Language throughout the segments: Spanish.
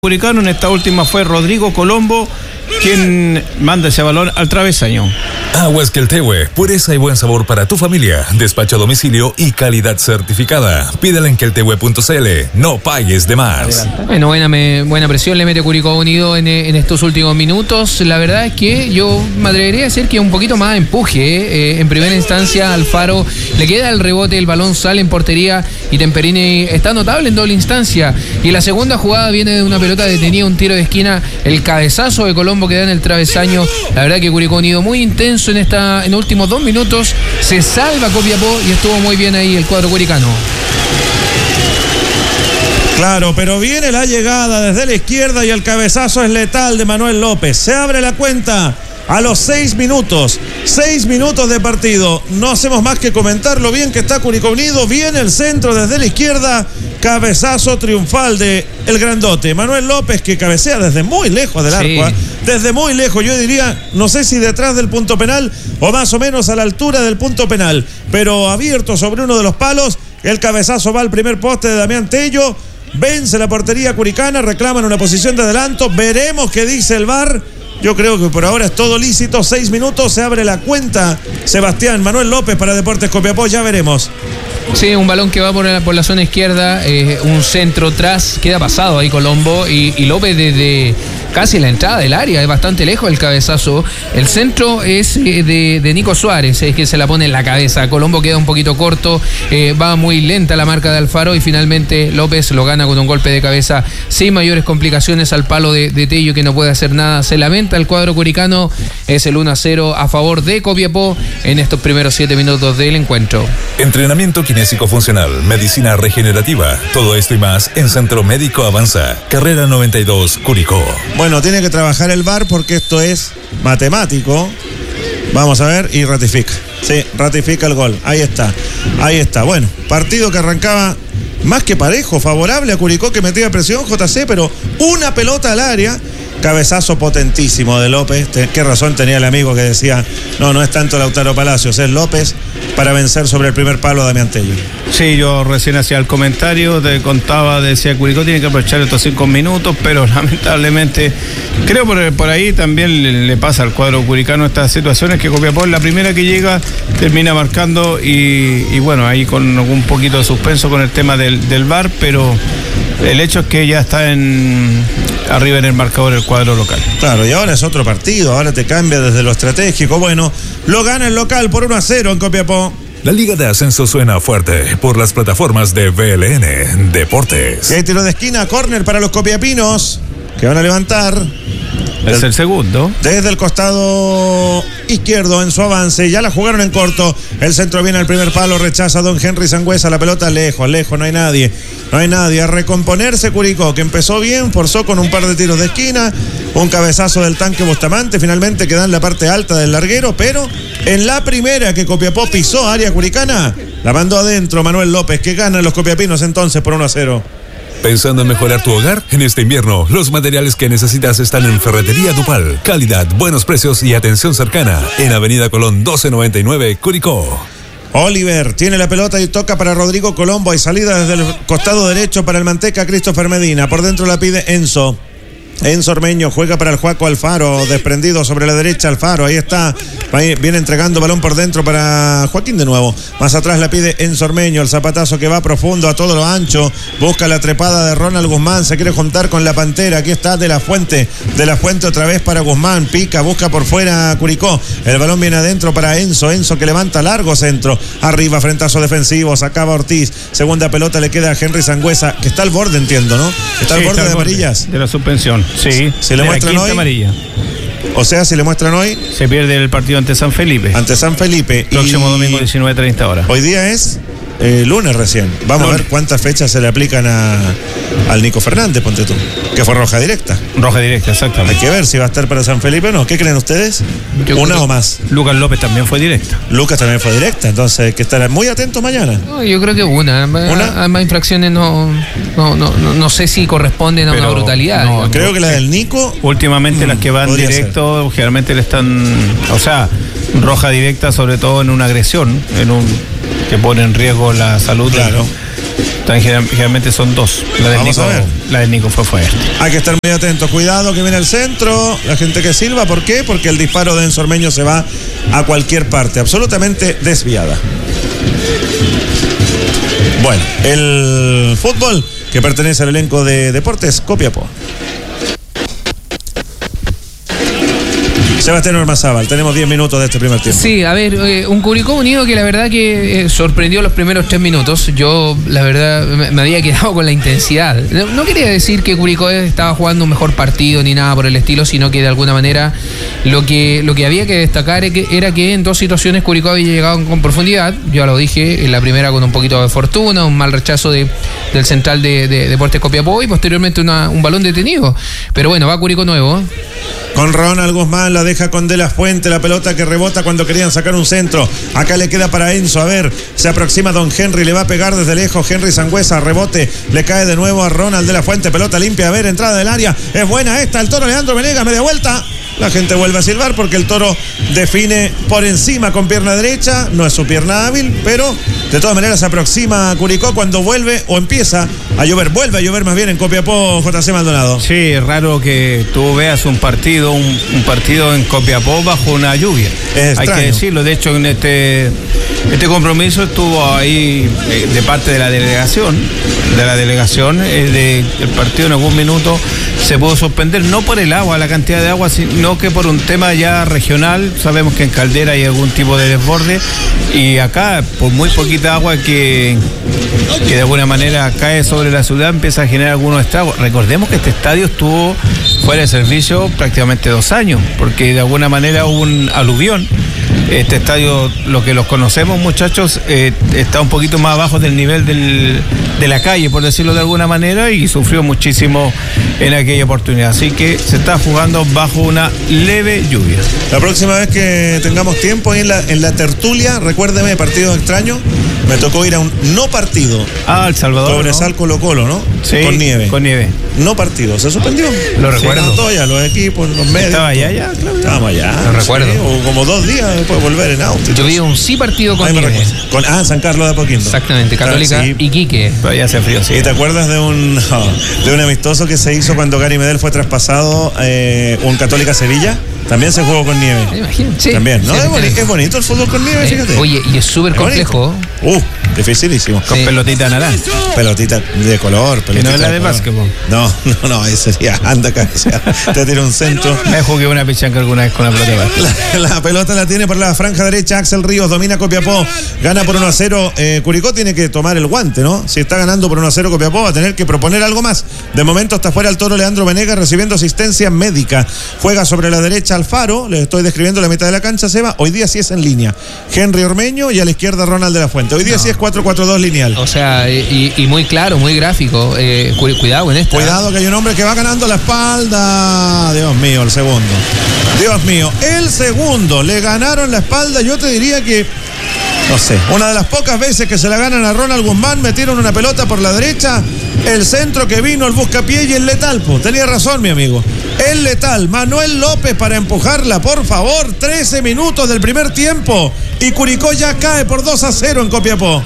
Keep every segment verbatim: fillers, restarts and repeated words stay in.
Curicano en esta última fue Rodrigo Colombo quien manda ese balón al travesaño. Aguas Queltehue, pureza y buen sabor para tu familia, despacho a domicilio y calidad certificada. Pídela en queltehue punto c l, no pagues de más. Bueno, buena, me, buena presión le mete Curicó Unido en, en estos últimos minutos. La verdad es que yo me atrevería a decir que un poquito más empuje. Eh, en primera instancia Alfaro le queda el rebote, el balón sale en portería y Temperini está notable en doble instancia. Y la segunda jugada viene de una pelota detenida, un tiro de esquina, el cabezazo de Colombo que da en el travesaño. La verdad que Curicó Unido muy intenso en esta en los últimos dos minutos, se salva Copiapó y estuvo muy bien ahí el cuadro curicano. Claro, pero viene la llegada desde la izquierda y el cabezazo es letal de Manuel López. Se abre la cuenta a los seis minutos. Seis minutos de partido. No hacemos más que comentar lo bien que está Curicó Unido. Viene el centro desde la izquierda. Cabezazo triunfal de el grandote Manuel López, que cabecea desde muy lejos del sí. arco. Desde muy lejos, yo diría, no sé si detrás del punto penal o más o menos a la altura del punto penal. Pero abierto sobre uno de los palos. El cabezazo va al primer poste de Damián Tello. Vence la portería curicana. Reclaman una posición de adelanto. Veremos qué dice el V A R. Yo creo que por ahora es todo lícito. Seis minutos, se abre la cuenta. Sebastián Manuel López para Deportes Copiapó, ya veremos. Sí, un balón que va por la, por la zona izquierda, eh, un centro tras, queda pasado ahí Colombo y, y López desde casi la entrada del área, es bastante lejos el cabezazo. El centro es eh, de, de Nico Suárez, es que se la pone en la cabeza. Colombo queda un poquito corto, eh, va muy lenta la marca de Alfaro y finalmente López lo gana con un golpe de cabeza sin mayores complicaciones al palo de, de Tello, que no puede hacer nada. Se lamenta el cuadro curicano, es el uno a cero a favor de Copiapó en estos primeros siete minutos del encuentro. Entrenamiento kinésico funcional, medicina regenerativa, todo esto y más en Centro Médico Avanza, carrera noventa y dos, Curicó. Bueno, tiene que trabajar el V A R porque esto es matemático. Vamos a ver y ratifica. Sí, ratifica el gol. Ahí está, ahí está. Bueno, partido que arrancaba más que parejo, favorable a Curicó, que metía presión, J C, pero una pelota al área. Cabezazo potentísimo de López. Qué razón tenía el amigo que decía, no, no es tanto Lautaro Palacios, es López para vencer sobre el primer palo a Damián Tello. Sí, yo recién hacía el comentario, te contaba, decía Curicó tiene que aprovechar estos cinco minutos, pero lamentablemente creo por, por ahí también le, le pasa al cuadro curicano estas situaciones, que Copiapó la primera que llega termina marcando y, y bueno, ahí con un poquito de suspenso con el tema del, del V A R, pero el hecho es que ya está en arriba en el marcador el cuadro local. Claro, y ahora es otro partido, ahora te cambia desde lo estratégico. Bueno, lo gana el local por uno a cero en Copiapó. La Liga de Ascenso suena fuerte por las plataformas de V L N Deportes. Y hay tiro de esquina, córner para los copiapinos, que van a levantar. Es el segundo. Desde el costado izquierdo en su avance. Ya la jugaron en corto. El centro viene al primer palo. Rechaza Don Henry Sangüesa. La pelota lejos, lejos. No hay nadie. No hay nadie. A recomponerse Curicó, que empezó bien. Forzó con un par de tiros de esquina. Un cabezazo del tanque Bustamante. Finalmente queda en la parte alta del larguero. Pero en la primera que Copiapó pisó área curicana, la mandó adentro Manuel López, que gana los copiapinos entonces por uno a cero. ¿Pensando en mejorar tu hogar? En este invierno, los materiales que necesitas están en Ferretería Dupal. Calidad, buenos precios y atención cercana. En Avenida Colón doce noventa y nueve, Curicó. Oliver tiene la pelota y toca para Rodrigo Colombo. Hay salida desde el costado derecho para el Manteca Christopher Medina. Por dentro la pide Enzo. Enzo Ormeño juega para el Juaco Alfaro, desprendido sobre la derecha Alfaro, ahí está, ahí viene entregando balón por dentro para Joaquín de nuevo, más atrás la pide Enzo Ormeño, el zapatazo que va profundo a todo lo ancho, busca la trepada de Ronald Guzmán, se quiere juntar con la Pantera, aquí está De La Fuente, De La Fuente otra vez para Guzmán, pica, busca por fuera Curicó, el balón viene adentro para Enzo, Enzo que levanta largo centro, arriba frentazo defensivo, sacaba Ortiz, segunda pelota le queda a Henry Sangüesa, que está al borde, entiendo, ¿no? Está sí, al borde está de al amarillas. De la suspensión. Sí, si le de muestran la quinta hoy, amarilla. O sea, si le muestran hoy, se pierde el partido ante San Felipe. Ante San Felipe. Próximo y domingo diecinueve treinta horas. Hoy día es eh, lunes recién. Vamos lunes. A ver cuántas fechas se le aplican a, al Nico Fernández, ponte tú. Que fue roja directa. Roja directa, exactamente. Hay que ver si va a estar para San Felipe o no. ¿Qué creen ustedes? Yo ¿Una o más? Lucas López también fue directa. Lucas también fue directa, entonces hay que estar muy atentos mañana. No, yo creo que una. ¿Una? Ambas infracciones no, no, no, no, no sé si corresponden a Pero una brutalidad. No, creo que la del Nico. Últimamente mmm, las que van directo, ser. Generalmente le están, o sea, roja directa, sobre todo en una agresión, en un que pone en riesgo la salud. Claro. Entonces, generalmente son dos. La de Vamos Nico, a ver. la de Nico fue fuerte. Hay que estar muy atentos. Cuidado que viene el centro. La gente que silba. ¿Por qué? Porque el disparo de Enzo Ormeño se va a cualquier parte. Absolutamente desviada. Bueno, el fútbol que pertenece al elenco de Deportes Copiapó. Sebastián Ormazábal, tenemos diez minutos de este primer tiempo. Sí, a ver, eh, un Curicó Unido que la verdad que eh, sorprendió los primeros tres minutos. Yo, la verdad, me, me había quedado con la intensidad. No, no quería decir que Curicó estaba jugando un mejor partido ni nada por el estilo, sino que de alguna manera lo que, lo que había que destacar era que, era que en dos situaciones Curicó había llegado con profundidad. Yo lo dije, en la primera con un poquito de fortuna, un mal rechazo de, del central de, de Deportes Copiapó y posteriormente una, un balón detenido. Pero bueno, va Curicó nuevo. Con Ronald Guzmán, la deja con De La Fuente, la pelota que rebota cuando querían sacar un centro. Acá le queda para Enzo, a ver, se aproxima Don Henry, le va a pegar desde lejos, Henry Sangüesa, rebote, le cae de nuevo a Ronald De La Fuente, pelota limpia, a ver, entrada del área, es buena esta, el Toro Leandro Venegas, media vuelta. La gente vuelve a silbar porque el Toro define por encima con pierna derecha, no es su pierna hábil, pero de todas maneras se aproxima a Curicó cuando vuelve o empieza a llover, vuelve a llover más bien en Copiapó, J C Maldonado. Sí, es raro que tú veas un partido, un, un partido en Copiapó bajo una lluvia. Es Hay extraño. que decirlo, de hecho en este, este compromiso estuvo ahí eh, de parte de la delegación, de la delegación, eh, de, el partido en algún minuto se pudo suspender, no por el agua, la cantidad de agua, sino que por un tema ya regional. Sabemos que en Caldera hay algún tipo de desborde y acá por muy poquita agua que, que de alguna manera cae sobre la ciudad empieza a generar algunos estragos. Recordemos que este estadio estuvo fuera de servicio prácticamente dos años porque de alguna manera hubo un aluvión. Este estadio, lo que los conocemos muchachos, eh, está un poquito más abajo del nivel del, de la calle, por decirlo de alguna manera, y sufrió muchísimo en aquella oportunidad. Así que se está jugando bajo una leve lluvia. La próxima vez que tengamos tiempo ahí en la, en la tertulia, recuérdeme, partidos extraños, me tocó ir a un no partido. Ah, El Salvador, Cobresal ¿no? Colo Colo, ¿no? Sí, con nieve. Con nieve. No partido, se suspendió. Lo recuerdo. Sí, todo ya, los equipos, los medios. ¿Estaba allá ya? Claro. Estábamos allá. Lo recuerdo. Sí, o como dos días después de volver en auto. Yo vi un sí partido con Ahí me nieve. recuerdo. Con, ah, San Carlos de Apoquindo. Exactamente, Católica Ah, sí. y Quique. Pero ya hace frío, sí. ¿Y te acuerdas de un no, de un amistoso que se hizo cuando Gary Medel fue traspasado eh, un Católica Sevilla? También se jugó con nieve. Imagínate. Sí, También, ¿no? sí, es, sí. boni- es bonito el fútbol con nieve, Eh, fíjate. Oye, y es súper Es complejo. bonito. Uh, dificilísimo. Con Sí. pelotita naranja. Pelotita de color, pelotita no es la de color. básquetbol. No, no, no, ahí sería anda acá, o sea, te tira un centro. Me jugué una pichanca alguna vez con la pelota de básquet. La, la pelota la tiene por la franja derecha Axel Ríos, domina Copiapó, gana por uno a cero. Eh, Curicó tiene que tomar el guante, ¿no? Si está ganando por uno a cero Copiapó va a tener que proponer algo más. De momento está fuera el Toro Leandro Venegas recibiendo asistencia médica. Juega sobre la derecha Alfaro, les estoy describiendo la mitad de la cancha, Seba. Hoy día sí es en línea. Henry Ormeño y a la izquierda Ronald de la Fuente. Hoy día sí es cuatro cuatro dos lineal. O sea, y, y muy claro, muy gráfico. Eh, cu- cuidado en esto. Cuidado que hay un hombre que va ganando la espalda. Dios mío, el segundo. Dios mío, el segundo. Le ganaron la espalda. Yo te diría que, no sé, una de las pocas veces que se la ganan a Ronald Guzmán, metieron una pelota por la derecha. El centro que vino, el buscapié y el letal. Pues. Tenía razón, mi amigo. El letal. Manuel López para empujarla, por favor. trece minutos del primer tiempo. Y Curicó ya cae por dos a cero en Copiapó.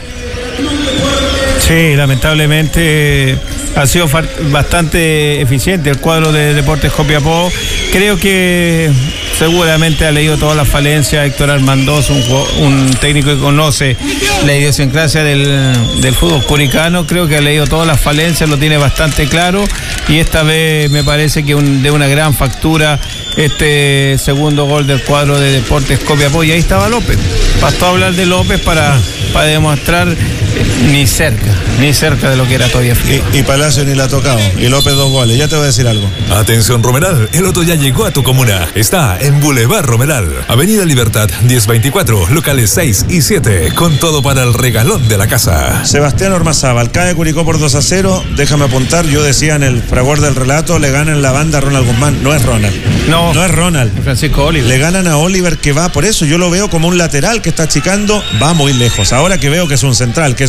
Sí, lamentablemente ha sido fa- bastante eficiente el cuadro de Deportes Copiapó. Creo que seguramente ha leído todas las falencias. Héctor Armandoz, un, ju- un técnico que conoce la idiosincrasia del, del fútbol curicano, creo que ha leído todas las falencias, lo tiene bastante claro y esta vez me parece que un, de una gran factura este segundo gol del cuadro de Deportes Copiapó. Y ahí estaba López. Bastó hablar de López para, para demostrar eh, ni cerca, ni cerca de lo que era todavía frío. Y, y Palacio ni la ha tocado. Y López dos goles. Ya te voy a decir algo. Atención Romeral, el Otto ya llegó a tu comuna. Está en Boulevard Romeral, Avenida Libertad diez veinticuatro, locales seis y siete, con todo para el regalón de la casa. Sebastián Ormazábal, cae Curicó por dos a cero. Déjame apuntar, yo decía en el fragor del relato, le ganan la banda a Ronald Guzmán. No es Ronald. No. No es Ronald. Francisco Oliver. Le ganan a Oliver que va, por eso yo lo veo como un lateral que está achicando, va muy lejos. Ahora que veo que es un central, que es un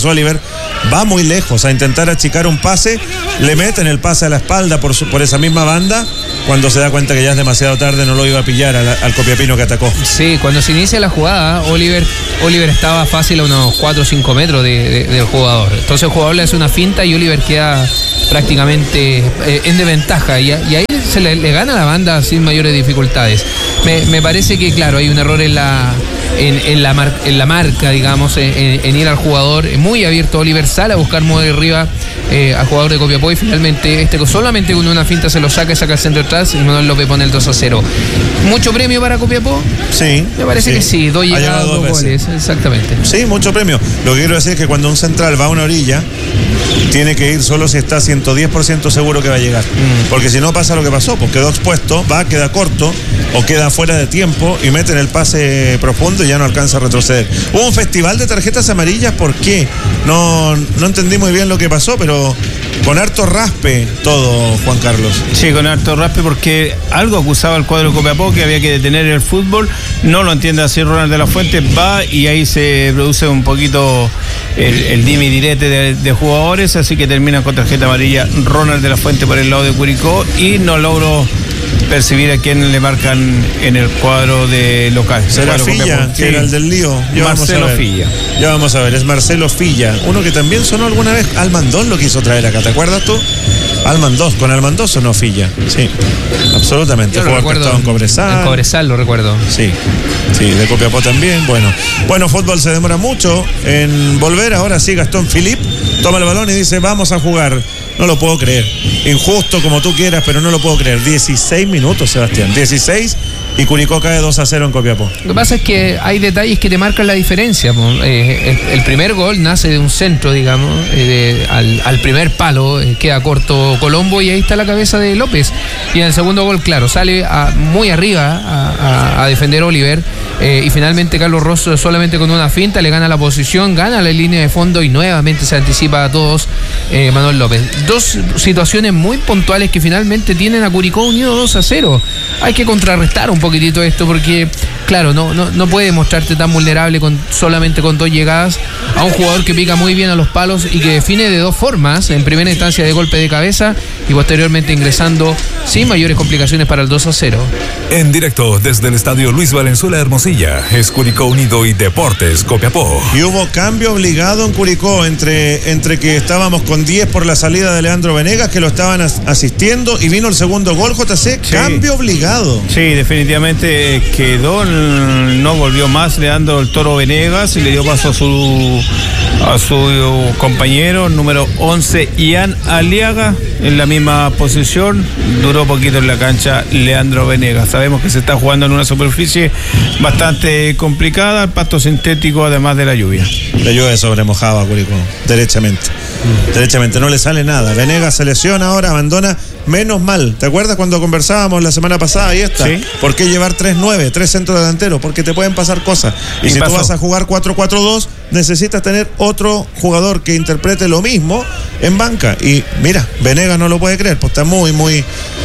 Oliver, va muy lejos a intentar achicar un pase, le meten el pase a la espalda por, su, por esa misma banda, cuando se da cuenta que ya es demasiado tarde, no lo iba a pillar al, al Copiapino que atacó. Sí, cuando se inicia la jugada, Oliver, Oliver estaba fácil a unos cuatro o cinco metros de, de, del jugador. Entonces el jugador le hace una finta y Oliver queda prácticamente eh, en desventaja y, y ahí se le, le gana a la banda sin mayores dificultades. Me, me parece que, claro, hay un error en la en, en, la, mar, en la marca, digamos, en, en ir al jugador. Muy abierto Oliver, sale a buscar muy arriba eh, al jugador de Copiapó y finalmente este solamente con una finta se lo saca y saca el centro atrás y Manuel López pone el dos a cero. ¿Mucho premio para Copiapó? Sí. Me parece sí. que sí, dos llegadas, dos, dos goles, exactamente. Sí, mucho premio. Lo que quiero decir es que cuando un central va a una orilla, tiene que ir solo si está ciento diez por ciento seguro que va a llegar. Mm. Porque si no pasa lo que pasó, pues quedó expuesto, va, queda corto o queda fuera de tiempo y meten el pase profundo y ya no alcanza a retroceder. Hubo un festival de tarjetas amarillas, ¿por qué? No, no entendí muy bien lo que pasó, pero con harto raspe todo, Juan Carlos. Sí, con harto raspe porque algo acusaba al cuadro de Copiapó que había que detener el fútbol, no lo entiende así Ronald de la Fuente, va y ahí se produce un poquito el, el dime y direte de, de jugadores, así que termina con tarjeta amarilla Ronald de la Fuente por el lado de Curicó y no logro percibir a quién le marcan en el cuadro de local. Será Filla, que sí, era el del lío. Ya Marcelo Filla. Ya vamos a ver, es Marcelo Filla, uno que también sonó alguna vez. Almandón lo quiso traer acá, ¿te acuerdas tú? Almandós, con Almandós sonó Filla, sí, absolutamente. Yo lo recuerdo en Cobresal. En Cobresal lo recuerdo. Sí, sí, de Copiapó también. Bueno, bueno, fútbol se demora mucho en volver. Ahora sí, Gastón Philippe toma el balón y dice, vamos a jugar. No lo puedo creer. Injusto como tú quieras, pero no lo puedo creer. dieciséis minutos, Sebastián. dieciséis y Curicó cae dos a cero en Copiapó. Lo que pasa es que hay detalles que te marcan la diferencia. Eh, el, el primer gol nace de un centro, digamos, eh, de, al, al primer palo, eh, queda corto Colombo y ahí está la cabeza de López. Y en el segundo gol, claro, sale a, muy arriba a, a, a defender Oliver. Eh, y finalmente Carlos Rosso solamente con una finta le gana la posición, gana la línea de fondo y nuevamente se anticipa a todos eh, Manuel López. Dos situaciones muy puntuales que finalmente tienen a Curicó unido dos a cero. Hay que contrarrestar un poquitito esto porque, claro, no, no, no puede mostrarte tan vulnerable con solamente con dos llegadas a un jugador que pica muy bien a los palos y que define de dos formas, en primera instancia de golpe de cabeza y posteriormente ingresando sin mayores complicaciones para el dos a cero. En directo desde el estadio Luis Valenzuela Hermosilla, es Curicó Unido y Deportes Copiapó. Y hubo cambio obligado en Curicó entre, entre que estábamos con diez por la salida de Leandro Venegas, que lo estaban as- asistiendo, y vino el segundo gol, J C, sí. Cambio obligado. Sí, definitivamente quedó, no volvió más Leandro el Toro Venegas y le dio paso a su a su compañero número once, Ian Aliaga, en la misma posición. Duró poquito en la cancha Leandro Venegas. Sabemos que se está jugando en una superficie bastante complicada, el pasto sintético, además de la lluvia. La lluvia sobremojaba a Curicó, derechamente. Mm. Derechamente, no le sale nada. Venegas se lesiona ahora, abandona. Menos mal, ¿te acuerdas cuando conversábamos la semana pasada? Ahí está. ¿Sí? ¿Por qué llevar tres nueve, tres centros delanteros? Porque te pueden pasar cosas. Y, y si pasó. Tú vas a jugar cuatro cuatro dos, necesitas tener otro jugador que interprete lo mismo en banca. Y mira, Venegas no lo puede creer, pues está muy, muy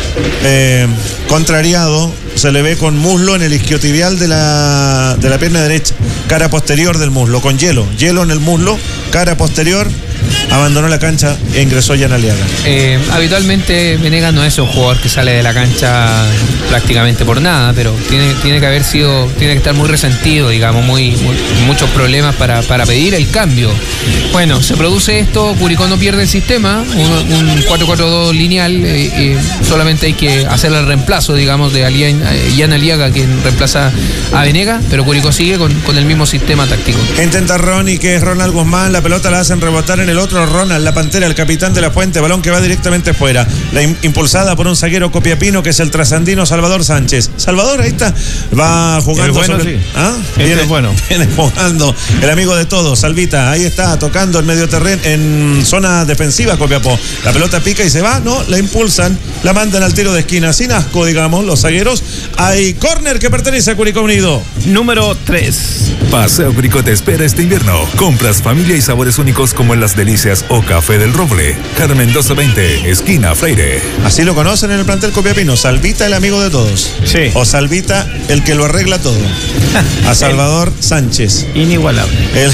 eh, contrariado. Se le ve con muslo en el isquiotibial de la, de la pierna derecha, cara posterior del muslo, con hielo, hielo en el muslo, cara posterior. Abandonó la cancha e ingresó Ian Aliaga. Eh, habitualmente Venegas no es un jugador que sale de la cancha prácticamente por nada, pero tiene, tiene que haber sido, tiene que estar muy resentido, digamos, muy, muy muchos problemas para, para pedir el cambio. Bueno, se produce esto, Curicó no pierde el sistema, un, un cuatro cuatro dos lineal, eh, eh, solamente hay que hacer el reemplazo, digamos, de Alian, eh, Ian Aliaga, quien reemplaza a Venegas, pero Curicó sigue con, con el mismo sistema táctico. Intenta Ronnie, que es Ronald Guzmán, la pelota la hacen rebotar en el otro Ronald, la Pantera, el capitán de la Fuente, balón que va directamente fuera, la impulsada por un zaguero copiapino que es el trasandino Salvador Sánchez. Salvador, ahí está, va jugando. Bueno, sobre... sí. ¿Ah? Este Viene, es bueno. Viene jugando el amigo de todos, Salvita, ahí está, tocando en medio terreno, en zona defensiva Copiapó. La pelota pica y se va, no, la impulsan, la mandan al tiro de esquina, sin asco, digamos, los zagueros. Hay córner que pertenece a Curicó Unido. Número tres. Paseo Curicó te espera este invierno. Compras, familia y sabores únicos como en las delicias Delicias o Café del Roble. Carmen doce veinte, esquina Freire. Así lo conocen en el plantel copiapino. Salvita, el amigo de todos. Sí. O Salvita, el que lo arregla todo. A Salvador Sánchez. Inigualable. El,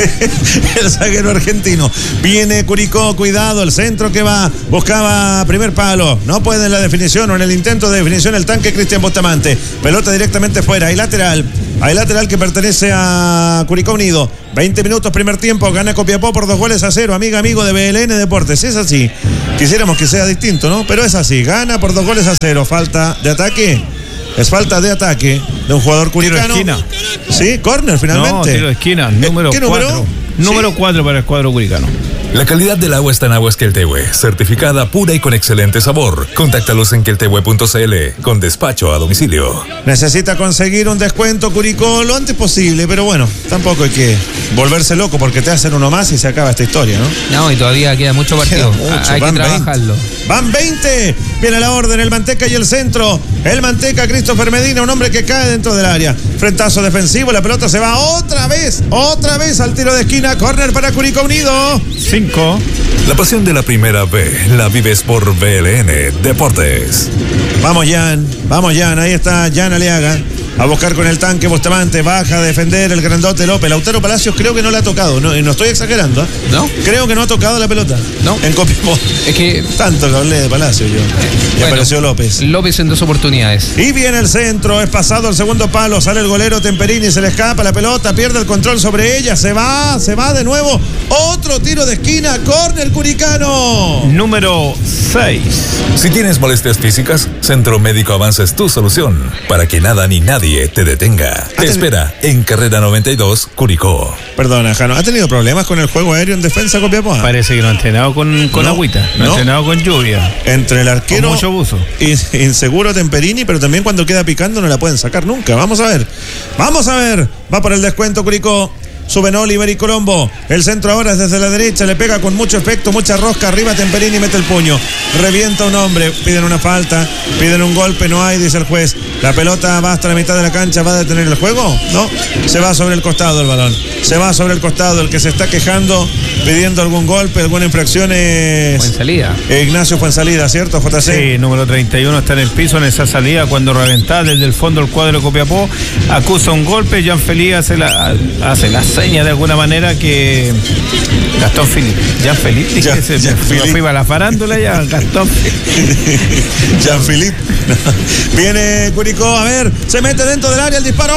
el zaguero argentino. Viene Curicó, cuidado, el centro que va, buscaba primer palo. No puede en la definición o en el intento de definición el tanque Cristian Bustamante. Pelota directamente fuera. Hay lateral. Hay lateral que pertenece a Curicó Unido. veinte minutos primer tiempo. Gana Copiapó por dos goles a cero. Amiga, amigo de B L N Deportes. Es así. Quisiéramos que sea distinto, ¿no? Pero es así. Gana por dos goles a cero. Falta de ataque. Es falta de ataque de un jugador curicano. Tiro de esquina. Sí, córner finalmente. No, tiro de esquina, número ¿Qué cuatro. número? Número Sí. cuatro para el cuadro curicano. La calidad del agua está en Aguas Queltehue, certificada pura y con excelente sabor. Contáctalos en queltehue punto c l con despacho a domicilio. Necesita conseguir un descuento Curicó lo antes posible, pero bueno, tampoco hay que volverse loco porque te hacen uno más y se acaba esta historia, ¿no? No, y todavía queda mucho partido. Queda mucho, Hay que van trabajarlo. veinte. Van veinte. Viene la orden, el Manteca y el centro. El Manteca, Christopher Medina, un hombre que cae dentro del área. Frentazo defensivo, la pelota se va otra vez, otra vez al tiro de esquina. Córner para Curicó Unido. Cinco. La pasión de la primera B la vives por B L N Deportes. Vamos, Jan, vamos, Jan. Ahí está Jan Aliaga. A buscar con el tanque Bustamante, baja a defender el grandote López. Lautaro Palacios creo que no la ha tocado, no, no estoy exagerando. ¿eh? ¿No? Creo que no ha tocado la pelota. No. En Copiapó. Es que Tanto que hablé de Palacios yo. Y bueno, apareció López. López en dos oportunidades. Y viene el centro, es pasado el segundo palo, sale el golero Temperini, se le escapa la pelota, pierde el control sobre ella, se va, se va de nuevo. Otro tiro de esquina, córner curicano. Número seis. Si tienes molestias físicas, Centro Médico Avanza es tu solución para que nada ni nadie te detenga. Te espera en Carrera noventa y dos, Curicó. Perdona, Jano, ¿ha tenido problemas con el juego aéreo en defensa Copiapó? Parece que no ha entrenado con, con No, agüita, no, no. ha entrenado con lluvia. Entre el arquero Con mucho buzo. y inseguro Temperini, pero también cuando queda picando no la pueden sacar nunca. Vamos a ver. Vamos a ver. Va por el descuento Curicó. Suben Oliver y Colombo. El centro ahora es desde la derecha. Le pega con mucho efecto, mucha rosca. Arriba Temperini mete el puño. Revienta un hombre. Piden una falta. Piden un golpe. No hay, dice el juez. La pelota va hasta la mitad de la cancha. ¿Va a detener el juego? No. Se va sobre el costado el balón. Se va sobre el costado. El que se está quejando, pidiendo algún golpe, alguna infracción es Buen salida. Ignacio Fuensalida, ¿cierto, J C? Sí, número treinta y uno está en el piso en esa salida cuando reventaba desde el fondo el cuadro de Copiapó. Acusa un golpe. Jean Felipe hace la, hace la seña de alguna manera que Gastón Felipe. Jean Felipe. dije, Jean- se- Jean me Philippe. fui para la farándula ya. Gastón Jean-Philippe. Viene Curicó, a ver, se mete dentro del área, el disparo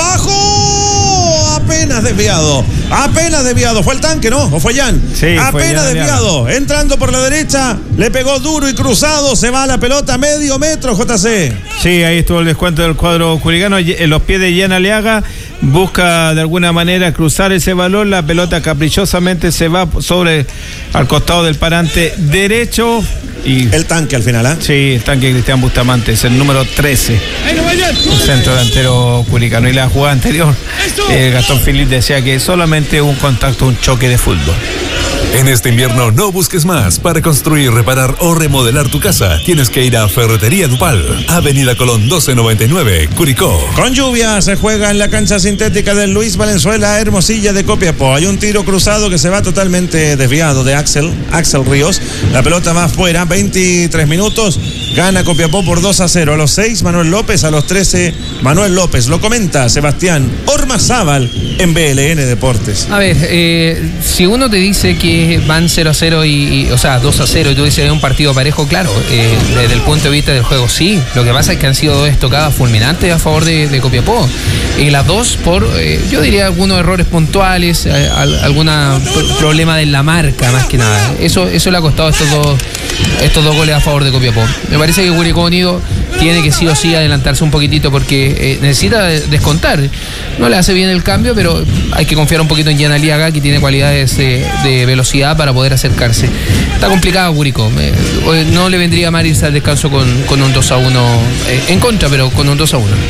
abajo. Apenas desviado. Apenas desviado. ¿Fue el tanque, no? ¿O fue Jan? Sí, fue Apenas Jan desviado. Entrando por la derecha, le pegó duro y cruzado. Se va la pelota medio metro, J C. Sí, ahí estuvo el descuento del cuadro curicano. En los pies de Jan Aliaga busca de alguna manera cruzar ese balón. La pelota caprichosamente se va sobre al costado del parante derecho. Y El tanque al final, ¿ah? ¿eh? sí, el tanque Cristian Bustamante es el número trece. El centro delantero curicano. Y la jugada anterior, eh, Gastón Felipe decía que solamente un contacto, un choque de fútbol. En este invierno no busques más. Para construir, reparar o remodelar tu casa, tienes que ir a Ferretería Dupal, Avenida Colón doce noventa y nueve, Curicó. Con lluvia se juega en la cancha sintética del Luis Valenzuela, Hermosilla de Copiapó. Hay un tiro cruzado que se va totalmente desviado de Axel, Axel Ríos. La pelota va afuera, veintitrés minutos. Gana Copiapó por dos a cero. A los seis, Manuel López. A los trece, Manuel López. Lo comenta Sebastián Ormazábal en B L N Deportes. A ver, eh, si uno te dice que van cero a cero y, y o sea, dos a cero y tú dices que es un partido parejo, claro, eh, desde el punto de vista del juego sí. Lo que pasa es que han sido dos estocadas fulminantes a favor de, de Copiapó. Y las dos por, eh, yo diría, algunos errores puntuales, eh, al, algún problema de la marca, más que nada. Eso, eso le ha costado estos dos, estos dos goles a favor de Copiapó. Me parece que Curicó Unido tiene que sí o sí adelantarse un poquitito porque eh, necesita descontar. No le hace bien el cambio, pero hay que confiar un poquito en Jan Aliaga, que tiene cualidades eh, de velocidad para poder acercarse. Está complicado Curicó. Eh, no le vendría mal irse al descanso con, con un dos a uno eh, en contra, pero con un dos a uno.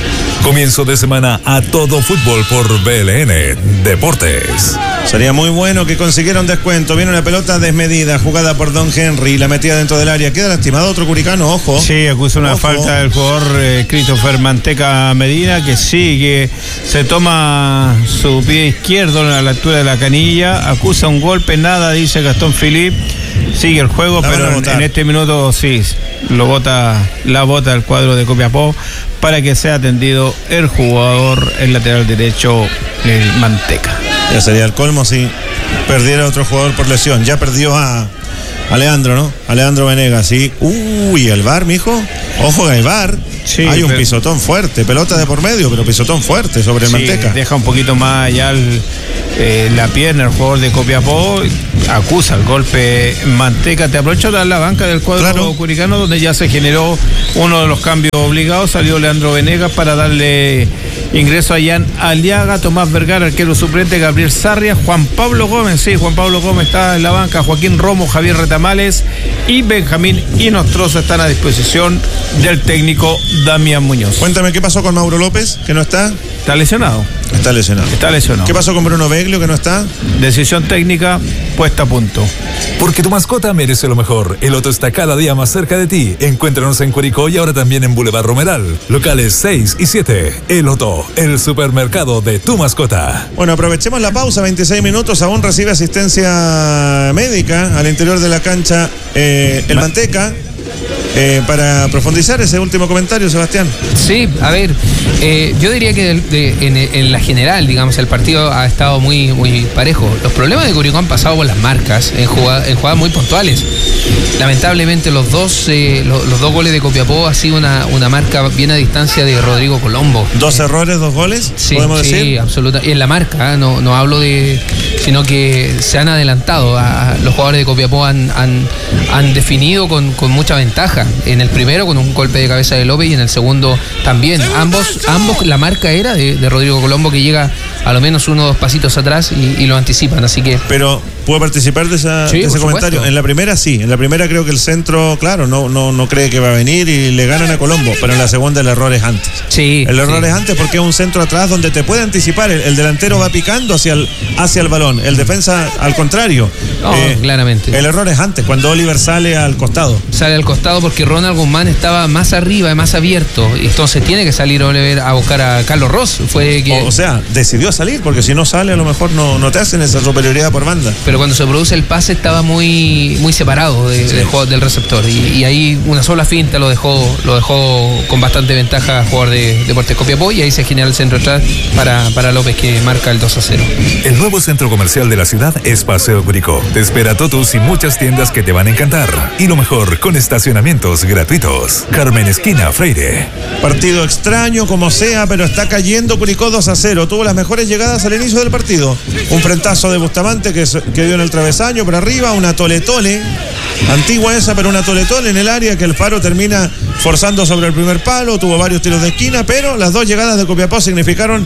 Comienzo de semana a todo fútbol por B L N Deportes. Sería muy bueno que consiguieran descuento. Viene una pelota desmedida, jugada por Don Henry, la metida dentro del área. Queda lastimado otro curicano, ojo. Sí, acusa una Ojo. falta del jugador eh, Christopher Manteca Medina, que sigue, se toma su pie izquierdo a la altura de la canilla, acusa un golpe, nada, dice Gastón Philippe. Sigue el juego, La van a pero en, botar. en este minuto sí, lo bota, la bota el cuadro de Copiapó para que sea atendido el jugador, el lateral derecho, el Manteca. Ya sería el colmo si perdiera otro jugador por lesión. Ya perdió a, a Leandro, ¿no? A Leandro Venegas, sí. Uy, el V A R, mijo. Ojo que hay V A R. Sí, hay un pero- pisotón fuerte, pelota de por medio, pero pisotón fuerte sobre el Sí, Manteca. deja un poquito más allá el, eh, la pierna el jugador de Copiapó, acusa el golpe Manteca. Te aprovecho de dar la banca del cuadro Claro. curicano, donde ya se generó uno de los cambios obligados. Salió Leandro Venegas para darle ingreso a Jan Aliaga, Tomás Vergara, arquero suplente, Gabriel Sarria, Juan Pablo Gómez, sí, Juan Pablo Gómez está en la banca, Joaquín Romo, Javier Retamales y Benjamín Inostroza están a disposición del técnico Damián Muñoz. Cuéntame, ¿qué pasó con Mauro López, que no está? Está lesionado, Está lesionado. está lesionado. ¿Qué pasó con Bruno Beglio, que no está? Decisión técnica puesta a punto. Porque tu mascota merece lo mejor. El Loto está cada día más cerca de ti. Encuéntranos en Curicó y ahora también en Boulevard Romeral. Locales seis y siete. El Loto, el supermercado de tu mascota. Bueno, aprovechemos la pausa, veintiséis minutos, aún recibe asistencia médica al interior de la cancha eh, el Manteca. Eh, para profundizar ese último comentario, Sebastián. Sí, a ver, eh, yo diría que del- de- en, en la general, digamos, el partido ha estado muy, muy parejo. Los problemas de Curicó han pasado por las marcas en, jugada- en jugadas muy puntuales. Lamentablemente los dos, eh, lo- los dos goles de Copiapó ha sido una, una marca bien a distancia de Rodrigo Colombo. Dos errores, dos goles, Sí, podemos sí, decir. absoluta. Y en la marca, ¿eh? no, no hablo de. Sino que se han adelantado. A, a- los jugadores de Copiapó han, han, han definido con, con mucha ventaja. En el primero con un golpe de cabeza de López y en el segundo también. Ambos, ambos la marca era de, de Rodrigo Colombo, que llega a lo menos uno o dos pasitos atrás y, y lo anticipan. Así que. Pero ¿puedo participar de, esa, Sí, de ese por comentario? supuesto. En la primera sí, en la primera creo que el centro, claro, no, no, no cree que va a venir y le ganan a Colombo, pero en la segunda el error es antes. Sí. El error sí. es antes porque es un centro atrás donde te puede anticipar, el, el delantero va picando hacia el, hacia el balón, el defensa al contrario. No, claramente. El error es antes, cuando Oliver sale al costado. Sale al costado porque Ronald Guzmán estaba más arriba, más abierto. Entonces tiene que salir Oliver a buscar a Carlos Ross. Fue que. O, o sea, decidió salir porque si no sale a lo mejor no, no te hacen esa superioridad por banda. Pero cuando se produce el pase estaba muy muy separado de- del juego- del receptor y, y ahí una sola finta lo dejó lo dejó con bastante ventaja a jugador de Deportes Copiapó y ahí se genera el centro atrás para, para López, que marca el dos a cero. El nuevo centro comercial de la ciudad es Paseo Curicó. Te espera Totus y muchas tiendas que te van a encantar. Y lo mejor, con estacionamientos gratuitos. Carmen Esquina Freire. Partido extraño como sea, pero está cayendo Curicó dos a cero. Tuvo las mejores llegadas al inicio del partido. Un frentazo de Bustamante que, se- que dio en el travesaño por arriba, una tole-tole. Antigua esa, pero una tole-tole en el área que el Faro termina forzando sobre el primer palo. Tuvo varios tiros de esquina, pero las dos llegadas de Copiapó significaron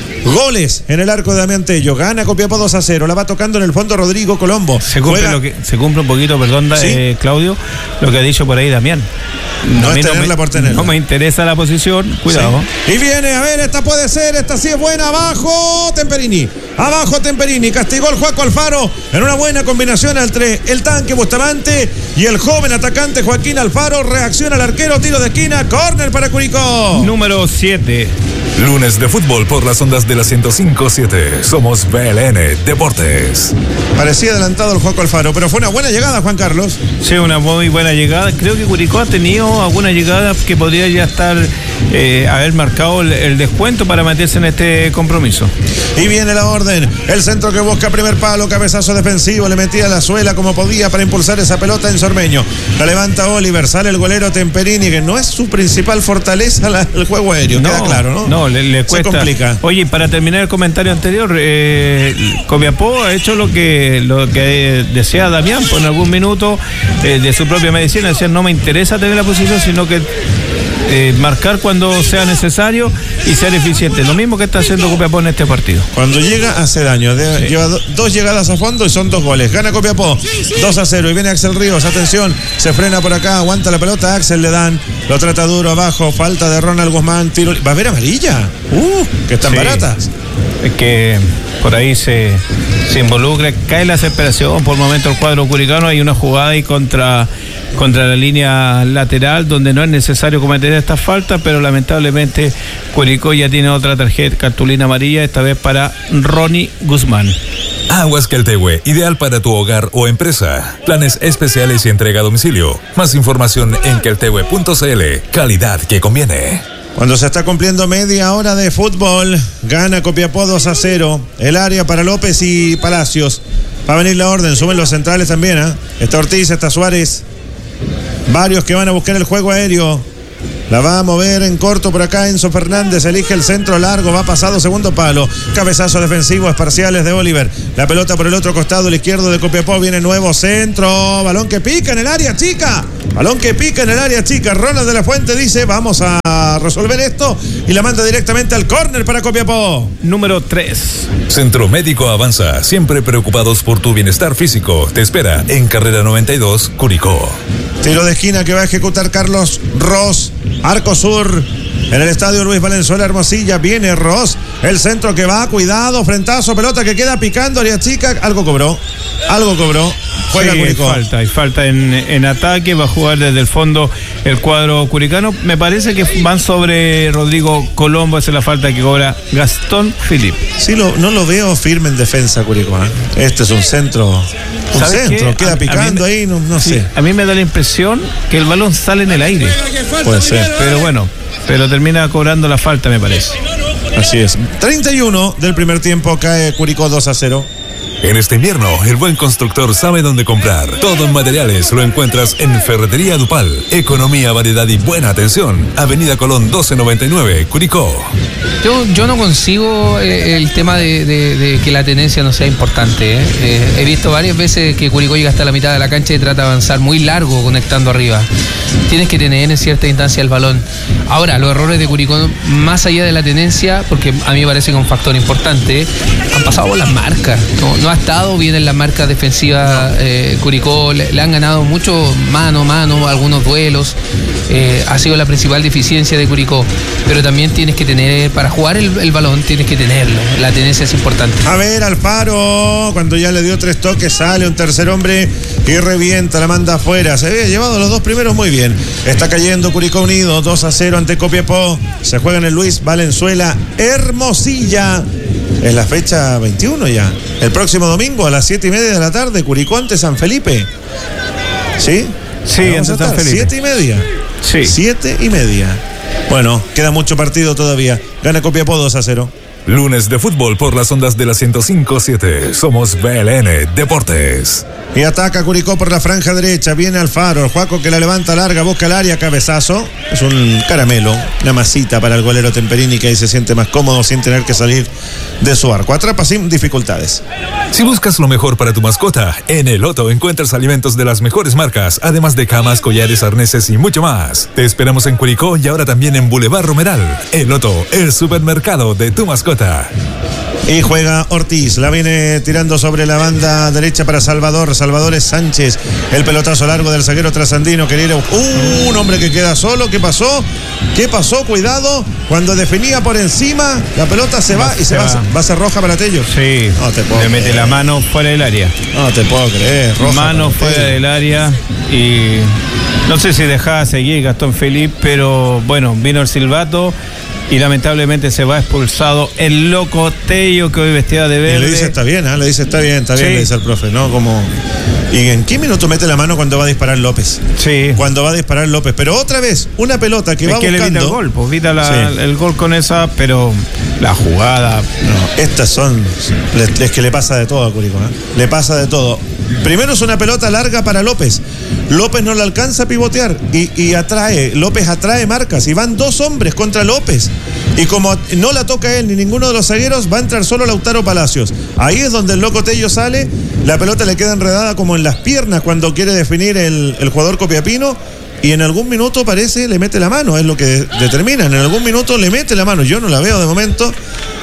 goles en el arco de Damián Tello. Gana Copiapó dos a cero. La va tocando en el fondo Rodrigo Colombo. Se cumple, Juega- lo que, se cumple un poquito, perdón, da- Sí. eh, Claudio, lo que ha dicho por ahí Damián. No A mí es tenerla me, por tenerla. no me interesa la posición, cuidado. Sí. Y viene, a ver, esta puede ser, esta sí es buena, abajo Temperini, abajo Temperini, castigó el Juaco Alfaro en una buena combinación entre el tanque Bustamante y el joven atacante Joaquín Alfaro. Reacciona al arquero, tiro de esquina, córner para Curicó. Número siete. Lunes de fútbol por las ondas de la ciento cinco punto siete. Somos B L N Deportes. Parecía adelantado el Juaco Alfaro, pero fue una buena llegada, Juan Carlos. Sí, una muy buena llegada. Creo que Curicó ha tenido alguna llegada que podría ya estar, eh, haber marcado el, el descuento para meterse en este compromiso. Y viene la orden, el centro que busca primer palo, cabezazo defensivo, le metía la suela como podía para impulsar esa pelota en Sormeño. La levanta Oliver, sale el golero Temperini, que no es su principal fortaleza la- el juego aéreo, queda claro, ¿no? No, le, le cuesta. Se complica. Oye, para terminar el comentario anterior, eh, Copiapó ha hecho lo que lo que decía Damián, pues en algún minuto eh, de su propia medicina, decía, no me interesa tener la posición, sino que eh, marcar cuando sea necesario y ser eficiente. Lo mismo que está haciendo Copiapó en este partido. Cuando llega, hace daño. De, sí. Lleva do, dos llegadas a fondo y son dos goles. Gana Copiapó dos a cero. Y viene Axel Ríos. Atención, se frena por acá, aguanta la pelota. Axel le dan, lo trata duro abajo. Falta de Ronald Guzmán. Tiro. ¿Va a haber amarilla? Uh, que están sí. baratas. Es que por ahí se, se involucra, cae la desesperación. Por el momento el cuadro curicano, hay una jugada ahí contra, contra la línea lateral donde no es necesario cometer esta falta, pero lamentablemente Curicó ya tiene otra tarjeta, cartulina amarilla, esta vez para Ronnie Guzmán. Aguas Queltehue, ideal para tu hogar o empresa. Planes especiales y entrega a domicilio. Más información en queltehue punto cl. Calidad que conviene. Cuando se está cumpliendo media hora de fútbol, gana Copiapó dos a cero. El área para López y Palacios. Va a venir la orden, suben los centrales también, ¿eh? Está Ortiz, está Suárez. Varios que van a buscar el juego aéreo. La va a mover en corto por acá Enzo Fernández, elige el centro largo, va pasado segundo palo, cabezazo defensivo, parciales de Oliver, la pelota por el otro costado, el izquierdo de Copiapó, viene nuevo centro, balón que pica en el área chica, balón que pica en el área chica, Ronald de la Fuente dice, vamos a resolver esto, y la manda directamente al córner para Copiapó. Número tres. Centro Médico Avanza, siempre preocupados por tu bienestar físico, te espera en Carrera noventa y dos, Curicó. Tiro de esquina que va a ejecutar Carlos Ross. Arco Sur, en el estadio Luis Valenzuela Hermosilla, viene Ross, el centro que va, cuidado, frentazo, pelota que queda picando, área chica, algo cobró, algo cobró, juega sí, Curicó. Hay falta, hay falta en, en ataque, va a jugar desde el fondo el cuadro curicano, me parece que van sobre Rodrigo Colombo, esa es la falta que cobra Gastón Philippe. Sí, lo, no lo veo firme en defensa Curicó, ¿eh? Este es un centro, un centro, qué? queda a, picando a me, ahí, no, no sí, sé. A mí me da la impresión que el balón sale en el aire. Puede ser. Pero bueno, pero termina cobrando la falta, me parece. Así es. treinta y uno del primer tiempo, cae Curicó dos a cero. En este invierno, el buen constructor sabe dónde comprar. Todo en materiales lo encuentras en Ferretería Dupal. Economía, variedad y buena atención. Avenida Colón doce noventa y nueve, Curicó. Yo, yo no consigo eh, el tema de, de, de que la tenencia no sea importante. ¿eh? Eh, he visto varias veces que Curicó llega hasta la mitad de la cancha y trata de avanzar muy largo conectando arriba. Tienes que tener en cierta instancia el balón. Ahora, los errores de Curicó, más allá de la tenencia, porque a mí me parece que es un factor importante, han pasado por las marcas. No, no ha estado bien en las marcas defensivas eh, Curicó, le, le han ganado mucho mano a mano, algunos duelos. Eh, ha sido la principal deficiencia de Curicó. Pero también tienes que tener, para jugar el, el balón, tienes que tenerlo. La tenencia es importante. A ver, Alfaro, cuando ya le dio tres toques, sale un tercer hombre y revienta, la manda afuera. Se había llevado los dos primeros muy bien. Está cayendo Curicó Unido, dos a cero ante Copiapó. Se juega en el Luis Valenzuela Hermosilla. Es la fecha veintiuno ya. El próximo domingo a las siete y media de la tarde, Curicó ante San Felipe. ¿Sí? Sí, ante San Felipe. Siete y media. Sí. Siete y media. Bueno, queda mucho partido todavía. Gana Copiapó dos a cero. Lunes de fútbol por las ondas de la ciento cinco punto siete. Somos B L N Deportes. Y ataca Curicó por la franja derecha. Viene Alfaro. El Juaco que la levanta larga, busca el área, cabezazo. Es un caramelo, una masita para el golero Temperini, que ahí se siente más cómodo sin tener que salir de su arco. Atrapa sin dificultades. Si buscas lo mejor para tu mascota, en El Otto encuentras alimentos de las mejores marcas, además de camas, collares, arneses y mucho más. Te esperamos en Curicó y ahora también en Boulevard Romeral. El Otto, el supermercado de tu mascota. Y juega Ortiz, la viene tirando sobre la banda derecha para Salvador. Salvador es Sánchez, el pelotazo largo del zaguero trasandino. Quería ir a... uh, un hombre que queda solo. ¿Qué pasó? ¿Qué pasó? Cuidado, cuando definía por encima, la pelota se va, va y se, se va. va. ¿Va a ser roja para Tello? Sí, no te puedo le creer. Mete la mano fuera del área. No te puedo creer, roja mano fuera Tello. del área. Y no sé si dejaba seguir Gastón Philippe, pero bueno, vino el silbato y lamentablemente se va expulsado el loco Tello, que hoy vestía de verde. Y le dice está bien, ¿eh? le dice está bien, está bien, sí. Le dice al profe, ¿no? Como... ¿Y en qué minuto mete la mano cuando va a disparar López? Sí. Cuando va a disparar López. Pero otra vez, una pelota que es va que buscando... le evita el gol, pues evita la, sí. el gol con esa, pero la jugada... No, estas son... Es que le pasa de todo a Curicó, ¿eh? Le pasa de todo. Primero es una pelota larga para López. López no la alcanza a pivotear y, y atrae, López atrae marcas y van dos hombres contra López. Y como no la toca él ni ninguno de los zagueros, va a entrar solo Lautaro Palacios. Ahí es donde el loco Tello sale, la pelota le queda enredada como en las piernas cuando quiere definir el, el jugador copiapino. y en algún minuto parece le mete la mano, es lo que determina, en algún minuto le mete la mano, yo no la veo de momento.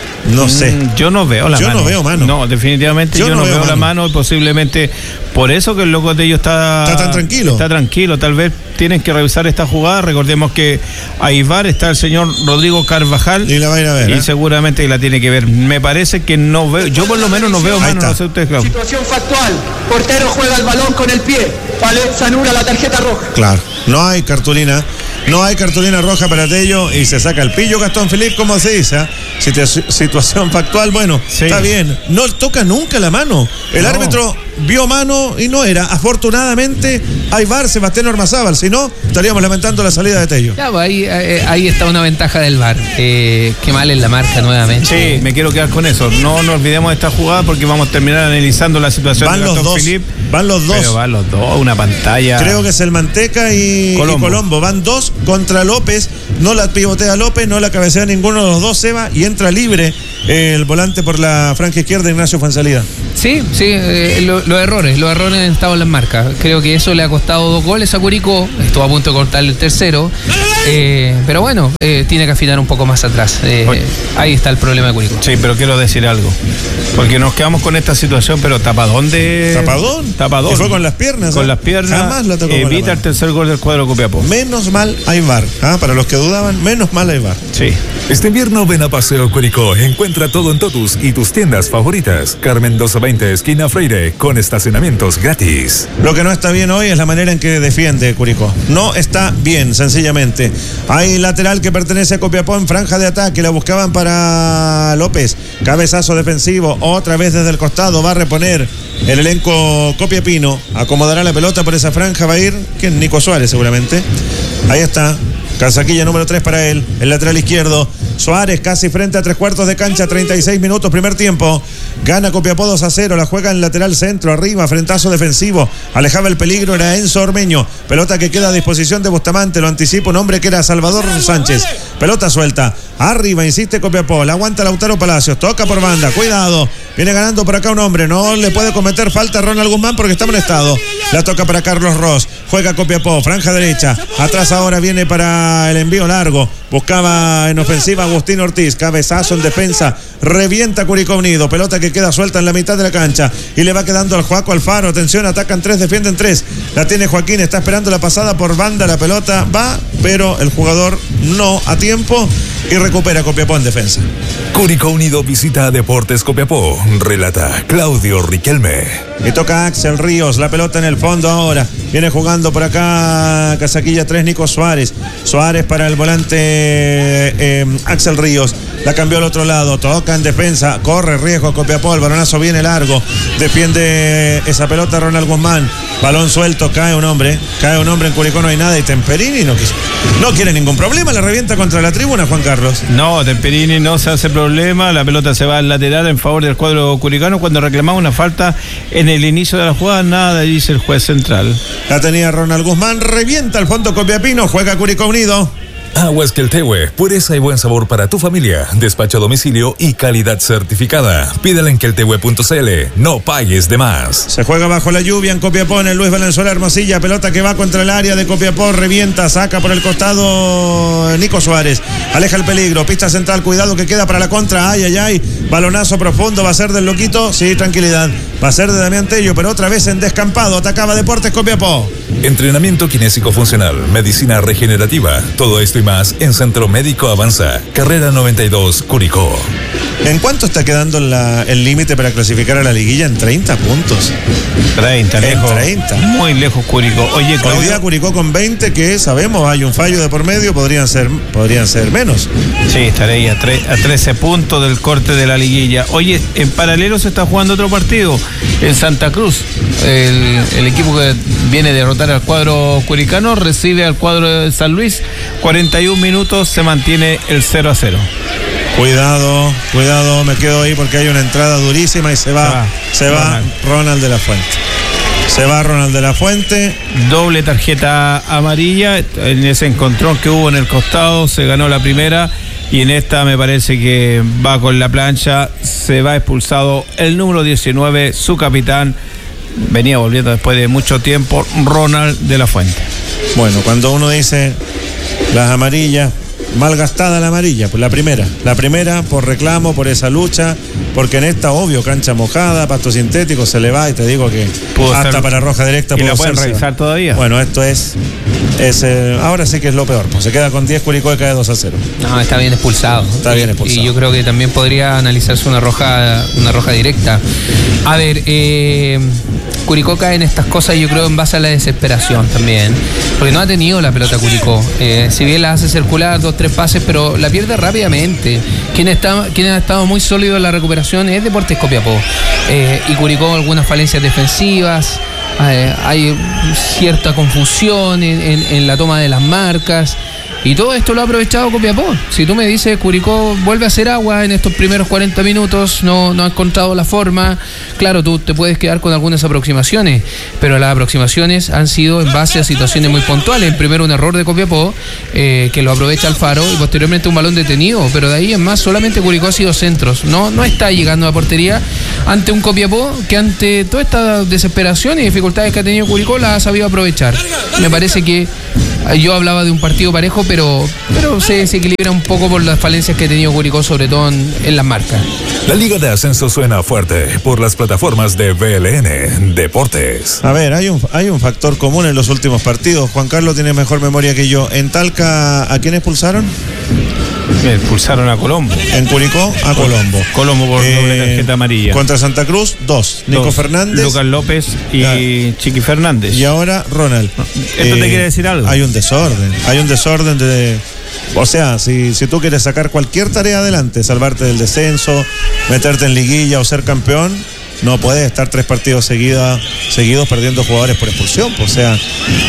No sé. Mm, yo no veo la yo mano. Yo no veo mano. No, definitivamente yo, yo no, no veo, veo mano. la mano y posiblemente por eso que el loco de ellos está... Está tan tranquilo. Está tranquilo. Tal vez tienen que revisar esta jugada. Recordemos que a Ibar está el señor Rodrigo Carvajal. Y la va a ir a ver. Y ¿eh? seguramente la tiene que ver. Me parece que no veo... Yo por lo menos no veo mano. No sé ustedes, claro. Situación factual. Portero juega el balón con el pie. Vale, se anula la tarjeta roja. Claro. No hay cartulina. No hay cartulina roja para Tello y se saca el pillo Gastón Philippe, como se dice. Situ- situación factual, bueno, sí. Está bien. No toca nunca la mano. El no. árbitro vio mano y no era. Afortunadamente, hay V A R, Sebastián Ormazábal. Si no, estaríamos lamentando la salida de Tello. Ya, pues ahí, ahí está una ventaja del V A R. Eh, qué mal en la marca nuevamente. Sí, me quiero quedar con eso. No nos olvidemos de esta jugada porque vamos a terminar analizando la situación van de Gastón los dos. Philippe. Van los dos. Pero van los dos, una pantalla. Creo que es el Manteca y Colombo. y Colombo. Van dos contra López. No la pivotea López, no la cabecea ninguno de los dos, Seba, y entra libre eh, el volante por la franja izquierda, Ignacio Fuenzalida. Sí, sí, eh, lo, los errores, los errores han estado en las marcas. Creo que eso le ha costado dos goles a Curicó. Estuvo a punto de cortarle el tercero. Eh, pero bueno, eh, tiene que afinar un poco más atrás. Eh, ahí está el problema de Curicó. Sí, pero quiero decir algo. Porque nos quedamos con esta situación, pero tapadón de. ¿Tapadón? Tapadón. Y fue con las piernas. Con ¿eh? las piernas. Jamás la tocó. Evita el tercer gol del cuadro Copiapó. Menos mal hay V A R. ¿ah? Para los que dudaban, menos mal hay V A R. Sí. Este invierno ven a Paseo Curicó. Encuentra todo en Totus y tus tiendas favoritas. Carmen doce veinte, esquina Freire, con estacionamientos gratis. Lo que no está bien hoy es la manera en que defiende Curicó. No está bien, sencillamente. Hay lateral que pertenece a Copiapó en franja de ataque. La buscaban para López. Cabezazo defensivo. Otra vez desde el costado. Va a reponer el elenco copiapino. Acomodará la pelota por esa franja. Va a ir, ¿quién? Nico Suárez seguramente. Ahí está. Casaquilla número tres para él, el lateral izquierdo. Suárez casi frente a tres cuartos de cancha, treinta y seis minutos, primer tiempo. Gana Copiapó dos a cero, la juega en lateral centro, arriba, frentazo defensivo. Alejaba el peligro, era Enzo Ormeño. Pelota que queda a disposición de Bustamante, lo anticipa un hombre que era Salvador Sánchez. Pelota suelta, arriba, insiste Copiapó, la aguanta Lautaro Palacios, toca por banda, cuidado. Viene ganando por acá un hombre, no le puede cometer falta a Ronald Guzmán porque está molestado. La toca para Carlos Ross, juega Copiapó, franja derecha. Atrás ahora viene para el envío largo. Buscaba en ofensiva Agustín Ortiz, cabezazo en defensa, revienta Curicó Unido, pelota que queda suelta en la mitad de la cancha y le va quedando al Joaco Alfaro. Atención, atacan tres, defienden tres. La tiene Joaquín, está esperando la pasada por banda, la pelota va, pero el jugador no a tiempo y recupera Copiapó en defensa. Curicó Unido visita a Deportes Copiapó, relata Claudio Riquelme. Y toca Axel Ríos, la pelota en el fondo ahora. Viene jugando por acá Casaquilla tres, Nico Suárez. Suárez para el volante eh, Axel Ríos. La cambió al otro lado, toca en defensa, corre riesgo Copiapó, el balonazo viene largo. Defiende esa pelota Ronald Guzmán. Balón suelto, cae un hombre. Cae un hombre en Curicó, no hay nada. Y Temperini no, no quiere ningún problema, la revienta contra la tribuna, Juan Carlos. No, Temperini no se hace problema. La pelota se va al lateral en favor del cuadro curicano. Cuando reclamaba una falta en el inicio de la jugada, nada, dice el juez central. La tenía Ronald Guzmán, revienta al fondo Copiapino, juega Curicó Unido. Aguas Queltehue, pureza y buen sabor para tu familia. Despacho a domicilio y calidad certificada. Pídela en queltehue punto c l. No pagues de más. Se juega bajo la lluvia en Copiapó, en el Luis Valenzuela Hermosilla. Pelota que va contra el área de Copiapó. Revienta, saca por el costado Nico Suárez. Aleja el peligro. Pista central, cuidado que queda para la contra. Ay, ay, ay. Balonazo profundo. ¿Va a ser del loquito? Sí, tranquilidad. Va a ser de Damián Tello, pero otra vez en descampado. Atacaba Deportes Copiapó. Entrenamiento kinésico funcional, medicina regenerativa. Todo esto y más en Centro Médico Avanza. Carrera noventa y dos, Curicó. ¿En cuánto está quedando la, el límite para clasificar a la liguilla? En treinta puntos. treinta, lejos. En treinta. Muy lejos Curicó. Oye, Claudio. Hoy día Curicó con veinte, que sabemos hay un fallo de por medio, podrían ser, podrían ser menos. Sí, estaré ahí a, tre- a trece puntos del corte de la liguilla. Oye, en paralelo se está jugando otro partido en Santa Cruz. El, el equipo que viene a derrotar al cuadro curicano recibe al cuadro de San Luis. cuarenta y un minutos, se mantiene el cero a cero. Cuidado, cuidado, me quedo ahí porque hay una entrada durísima y se va, se va, se va Ronald de la Fuente. Se va Ronald de la Fuente. Doble tarjeta amarilla. En ese encontrón que hubo en el costado se ganó la primera. Y en esta me parece que va con la plancha. Se va expulsado el número diecinueve, su capitán. Venía volviendo después de mucho tiempo, Ronald de la Fuente. Bueno, cuando uno dice las amarillas, mal gastada la amarilla, pues la primera, la primera por reclamo, por esa lucha, porque en esta, obvio, cancha mojada, pasto sintético, se le va y te digo que Pudo hasta ser, para roja directa y pudo la pueden hacerse. revisar todavía. Bueno, esto es, es eh, ahora sí que es lo peor, pues se queda con diez, Curicó y cae dos a cero. No, está bien expulsado. Está bien expulsado. Y yo creo que también podría analizarse una roja, una roja directa. A ver, eh, Curicó cae en estas cosas, yo creo, en base a la desesperación también. Porque no ha tenido la pelota Curicó. Eh, si bien la hace circular, dos, tres pases, pero la pierde rápidamente. Quien, está, quien ha estado muy sólido en la recuperación es Deportes Copiapó. Eh, y Curicó algunas falencias defensivas. Eh, hay cierta confusión en, en, en la toma de las marcas. Y todo esto lo ha aprovechado Copiapó. Si tú me dices, Curicó vuelve a hacer agua en estos primeros cuarenta minutos, no, no ha encontrado la forma. Claro, tú te puedes quedar con algunas aproximaciones, pero las aproximaciones han sido en base a situaciones muy puntuales. Primero un error de Copiapó, eh, que lo aprovecha Alfaro, y posteriormente un balón detenido. Pero de ahí en más, solamente Curicó ha sido centros. No, no está llegando a portería ante un Copiapó que ante toda esta desesperación y dificultades que ha tenido Curicó la ha sabido aprovechar. Me parece que yo hablaba de un partido parejo, pero, pero se desequilibra un poco por las falencias que ha tenido Curicó, sobre todo en, en las marcas. La Liga de Ascenso suena fuerte por las plataformas de V L N Deportes. A ver, hay un, hay un factor común en los últimos partidos. Juan Carlos tiene mejor memoria que yo. En Talca, ¿a quién expulsaron? Expulsaron a Colombo. En Curicó, a Colombo. Colombo por Eh, doble tarjeta amarilla. Contra Santa Cruz, dos. Nico Dos. Fernández. Lucas López y Ya. Chiqui Fernández. Y ahora Ronald. ¿Esto te quiere decir algo? Hay un desorden. Hay un desorden de. O sea, si, si tú quieres sacar cualquier tarea adelante, salvarte del descenso, meterte en liguilla o ser campeón, no puedes estar tres partidos seguidos, seguidos perdiendo jugadores por expulsión. O sea,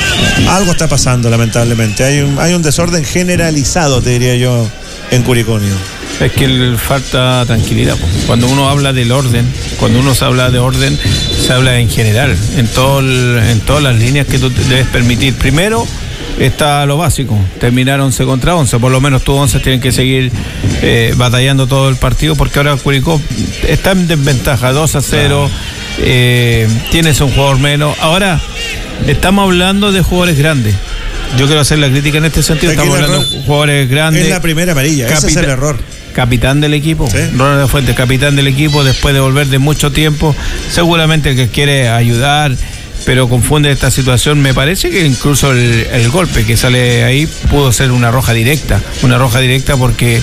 algo está pasando, lamentablemente. Hay un, hay un desorden generalizado, te diría yo, en Curicunio. Es que le falta tranquilidad. Po. Cuando uno habla del orden, cuando uno se habla de orden, se habla en general, en, todo el, en todas las líneas que tú debes permitir. Primero está lo básico, terminar once contra once, por lo menos tú once tienen que seguir eh, batallando todo el partido, porque ahora Curicó está en desventaja, dos a cero, eh, tienes un jugador menos. Ahora estamos hablando de jugadores grandes. Yo quiero hacer la crítica en este sentido. Aquí Estamos el hablando error de jugadores grandes. Es la primera amarilla, ese es el error. Capitán del equipo, Sí. Ronald de Fuentes, capitán del equipo, después de volver de mucho tiempo, seguramente el que quiere ayudar, pero confunde esta situación. Me parece que incluso el, el golpe que sale ahí pudo ser una roja directa, una roja directa porque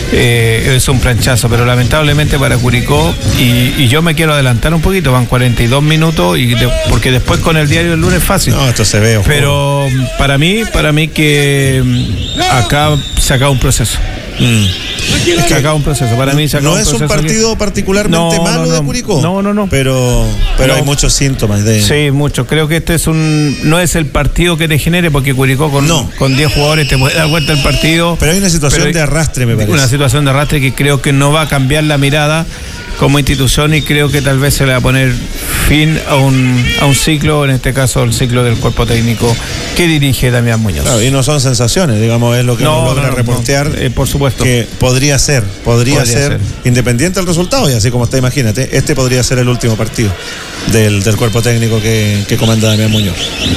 eh, es un planchazo, pero lamentablemente para Curicó, y, y yo me quiero adelantar un poquito, van cuarenta y dos minutos, y de, porque después con el diario del lunes es fácil. No, esto se ve. Ojo. Pero para mí, para mí que mm, acá se acaba un proceso. Mm. Es que acaba un proceso, para mí se acaba No un es proceso un partido que... particularmente No, malo no, no. de Curicó. No, no, no. Pero, pero No. hay muchos síntomas de. Sí, mucho. Creo que este es un no es el partido que te genere, porque Curicó con No. con diez jugadores te puede dar vuelta el partido. Pero hay una situación Pero hay de arrastre, me parece. Una situación de arrastre que creo que no va a cambiar la mirada como institución, y creo que tal vez se le va a poner fin a un, a un ciclo, en este caso el ciclo del cuerpo técnico que dirige Damián Muñoz. Claro, y no son sensaciones, digamos, es lo que No, uno logra no, no, reportear. no. Eh, por supuesto. Que podría ser, podría, Podría ser, ser. independiente del resultado, y así como está, imagínate, este podría ser el último partido del, del cuerpo técnico que, que comanda Damián Muñoz.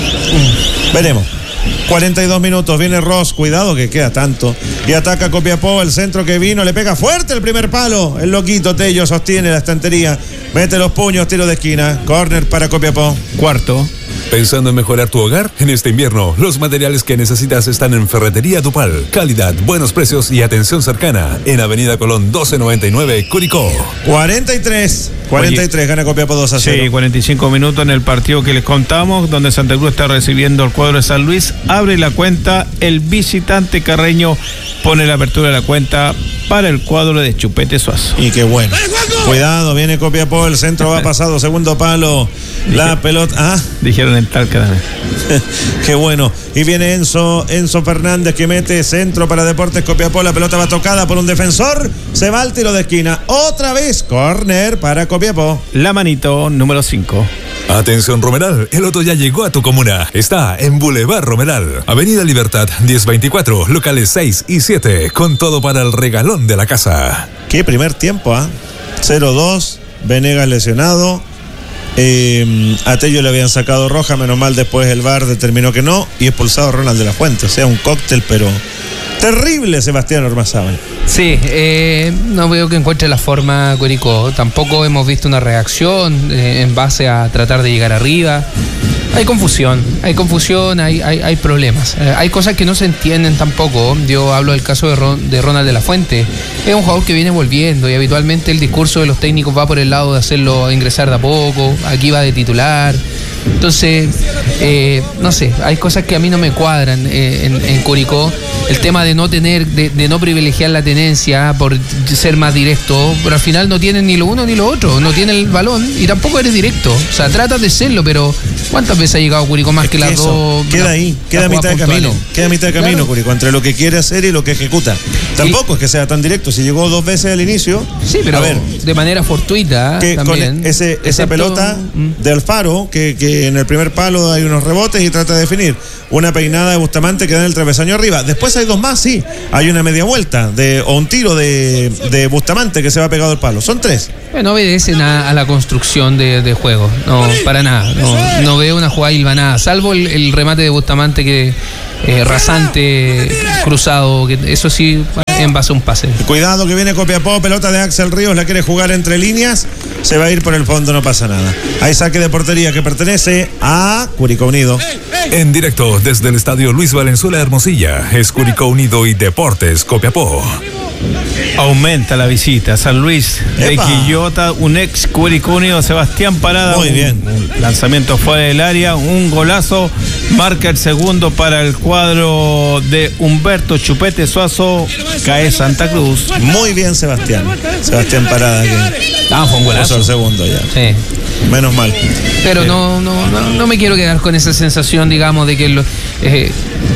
Veremos. cuarenta y dos minutos, viene Ross, cuidado que queda tanto, y ataca Copiapó, el centro que vino, le pega fuerte el primer palo, el loquito Tello sostiene la estantería, mete los puños, tiro de esquina, córner para Copiapó. Cuarto. ¿Pensando en mejorar tu hogar? En este invierno, los materiales que necesitas están en Ferretería Tupal. Calidad, buenos precios y atención cercana. En Avenida Colón doce noventa y nueve, Curicó. cuarenta y tres, cuarenta y tres, Oye, gana Copiapó dos a cero. Sí, cuarenta y cinco minutos en el partido que les contamos, donde Santa Cruz está recibiendo el cuadro de San Luis. Abre la cuenta, el visitante carreño pone la apertura de la cuenta para el cuadro de Chupete Suazo. Y qué bueno. Cuidado, viene Copiapó, el centro va pasado, segundo palo, la pelota. Ah, Dijeron en Talca también. qué bueno. Y viene Enzo, Enzo Fernández que mete centro para Deportes Copiapó, la pelota va tocada por un defensor, se va al tiro de esquina. Otra vez, córner para Copiapó. La manito número cinco. Atención Romeral, el Loto ya llegó a tu comuna. Está en Boulevard Romeral, Avenida Libertad diez veinticuatro, locales seis y siete, con todo para el regalón de la casa. Qué primer tiempo, ¿ah? cero dos, Venegas lesionado. Eh, a Tello le habían sacado roja, menos mal después el V A R determinó que no, y expulsado a Ronald de la Fuente. O sea, un cóctel, pero terrible, Sebastián Ormazábal. Sí, eh, no veo que encuentre la forma Curicó. Tampoco hemos visto una reacción eh, en base a tratar de llegar arriba. Hay confusión, hay confusión, hay, hay, hay problemas. Eh, hay cosas que no se entienden tampoco. Yo hablo del caso de, Ron, de Ronald de la Fuente. Es un jugador que viene volviendo y habitualmente el discurso de los técnicos va por el lado de hacerlo ingresar de a poco. Aquí va de titular. Entonces, eh, no sé, hay cosas que a mí no me cuadran eh, en, en Curicó. El tema de no tener, de, de no privilegiar la tenencia por ser más directo, pero al final no tienen ni lo uno ni lo otro, no tienen el balón y tampoco eres directo. O sea, tratas de serlo, pero ¿cuántas veces ha llegado Curicó más es que, que las eso, dos? Queda la, ahí, queda mitad de camino. Queda mitad de camino, claro. Curicó, entre lo que quiere hacer y lo que ejecuta. Tampoco y, es que sea tan directo, si llegó dos veces al inicio. Sí, pero a ver, de manera fortuita que también. Con ese, esa excepto, pelota mm. de Alfaro, que, que en el primer palo hay unos rebotes y trata de definir. Una peinada de Bustamante que da en el travesaño arriba. Después hay dos más, sí. Hay una media vuelta de, o un tiro de, de Bustamante que se va pegado al palo. Son tres. No obedecen a, a la construcción de, de juego. No, para nada. No, no veo una jugada hilvanada. Salvo el, el remate de Bustamante que eh, rasante, cruzado. Que eso sí, en base a un pase. Cuidado que viene Copiapó. Pelota de Axel Ríos. La quiere jugar entre líneas. Se va a ir por el fondo, no pasa nada. Hay saque de portería que pertenece a Curicó Unido. En directo desde el estadio Luis Valenzuela Hermosilla, es Curicó Unido y Deportes Copiapó. Aumenta la visita. San Luis de Quillota, un ex Curicó Unido, Sebastián Parada. Muy bien. Un, un lanzamiento fuera del área, un golazo. Marca el segundo para el cuadro de Humberto Chupete Suazo. Cae Santa Cruz. Muy bien, Sebastián. Sebastián Parada. Que ah, fue un golazo. El segundo ya. Sí. Menos mal. Pero eh. no, no, no, no me quiero quedar con esa sensación, digamos, de que lo, eh,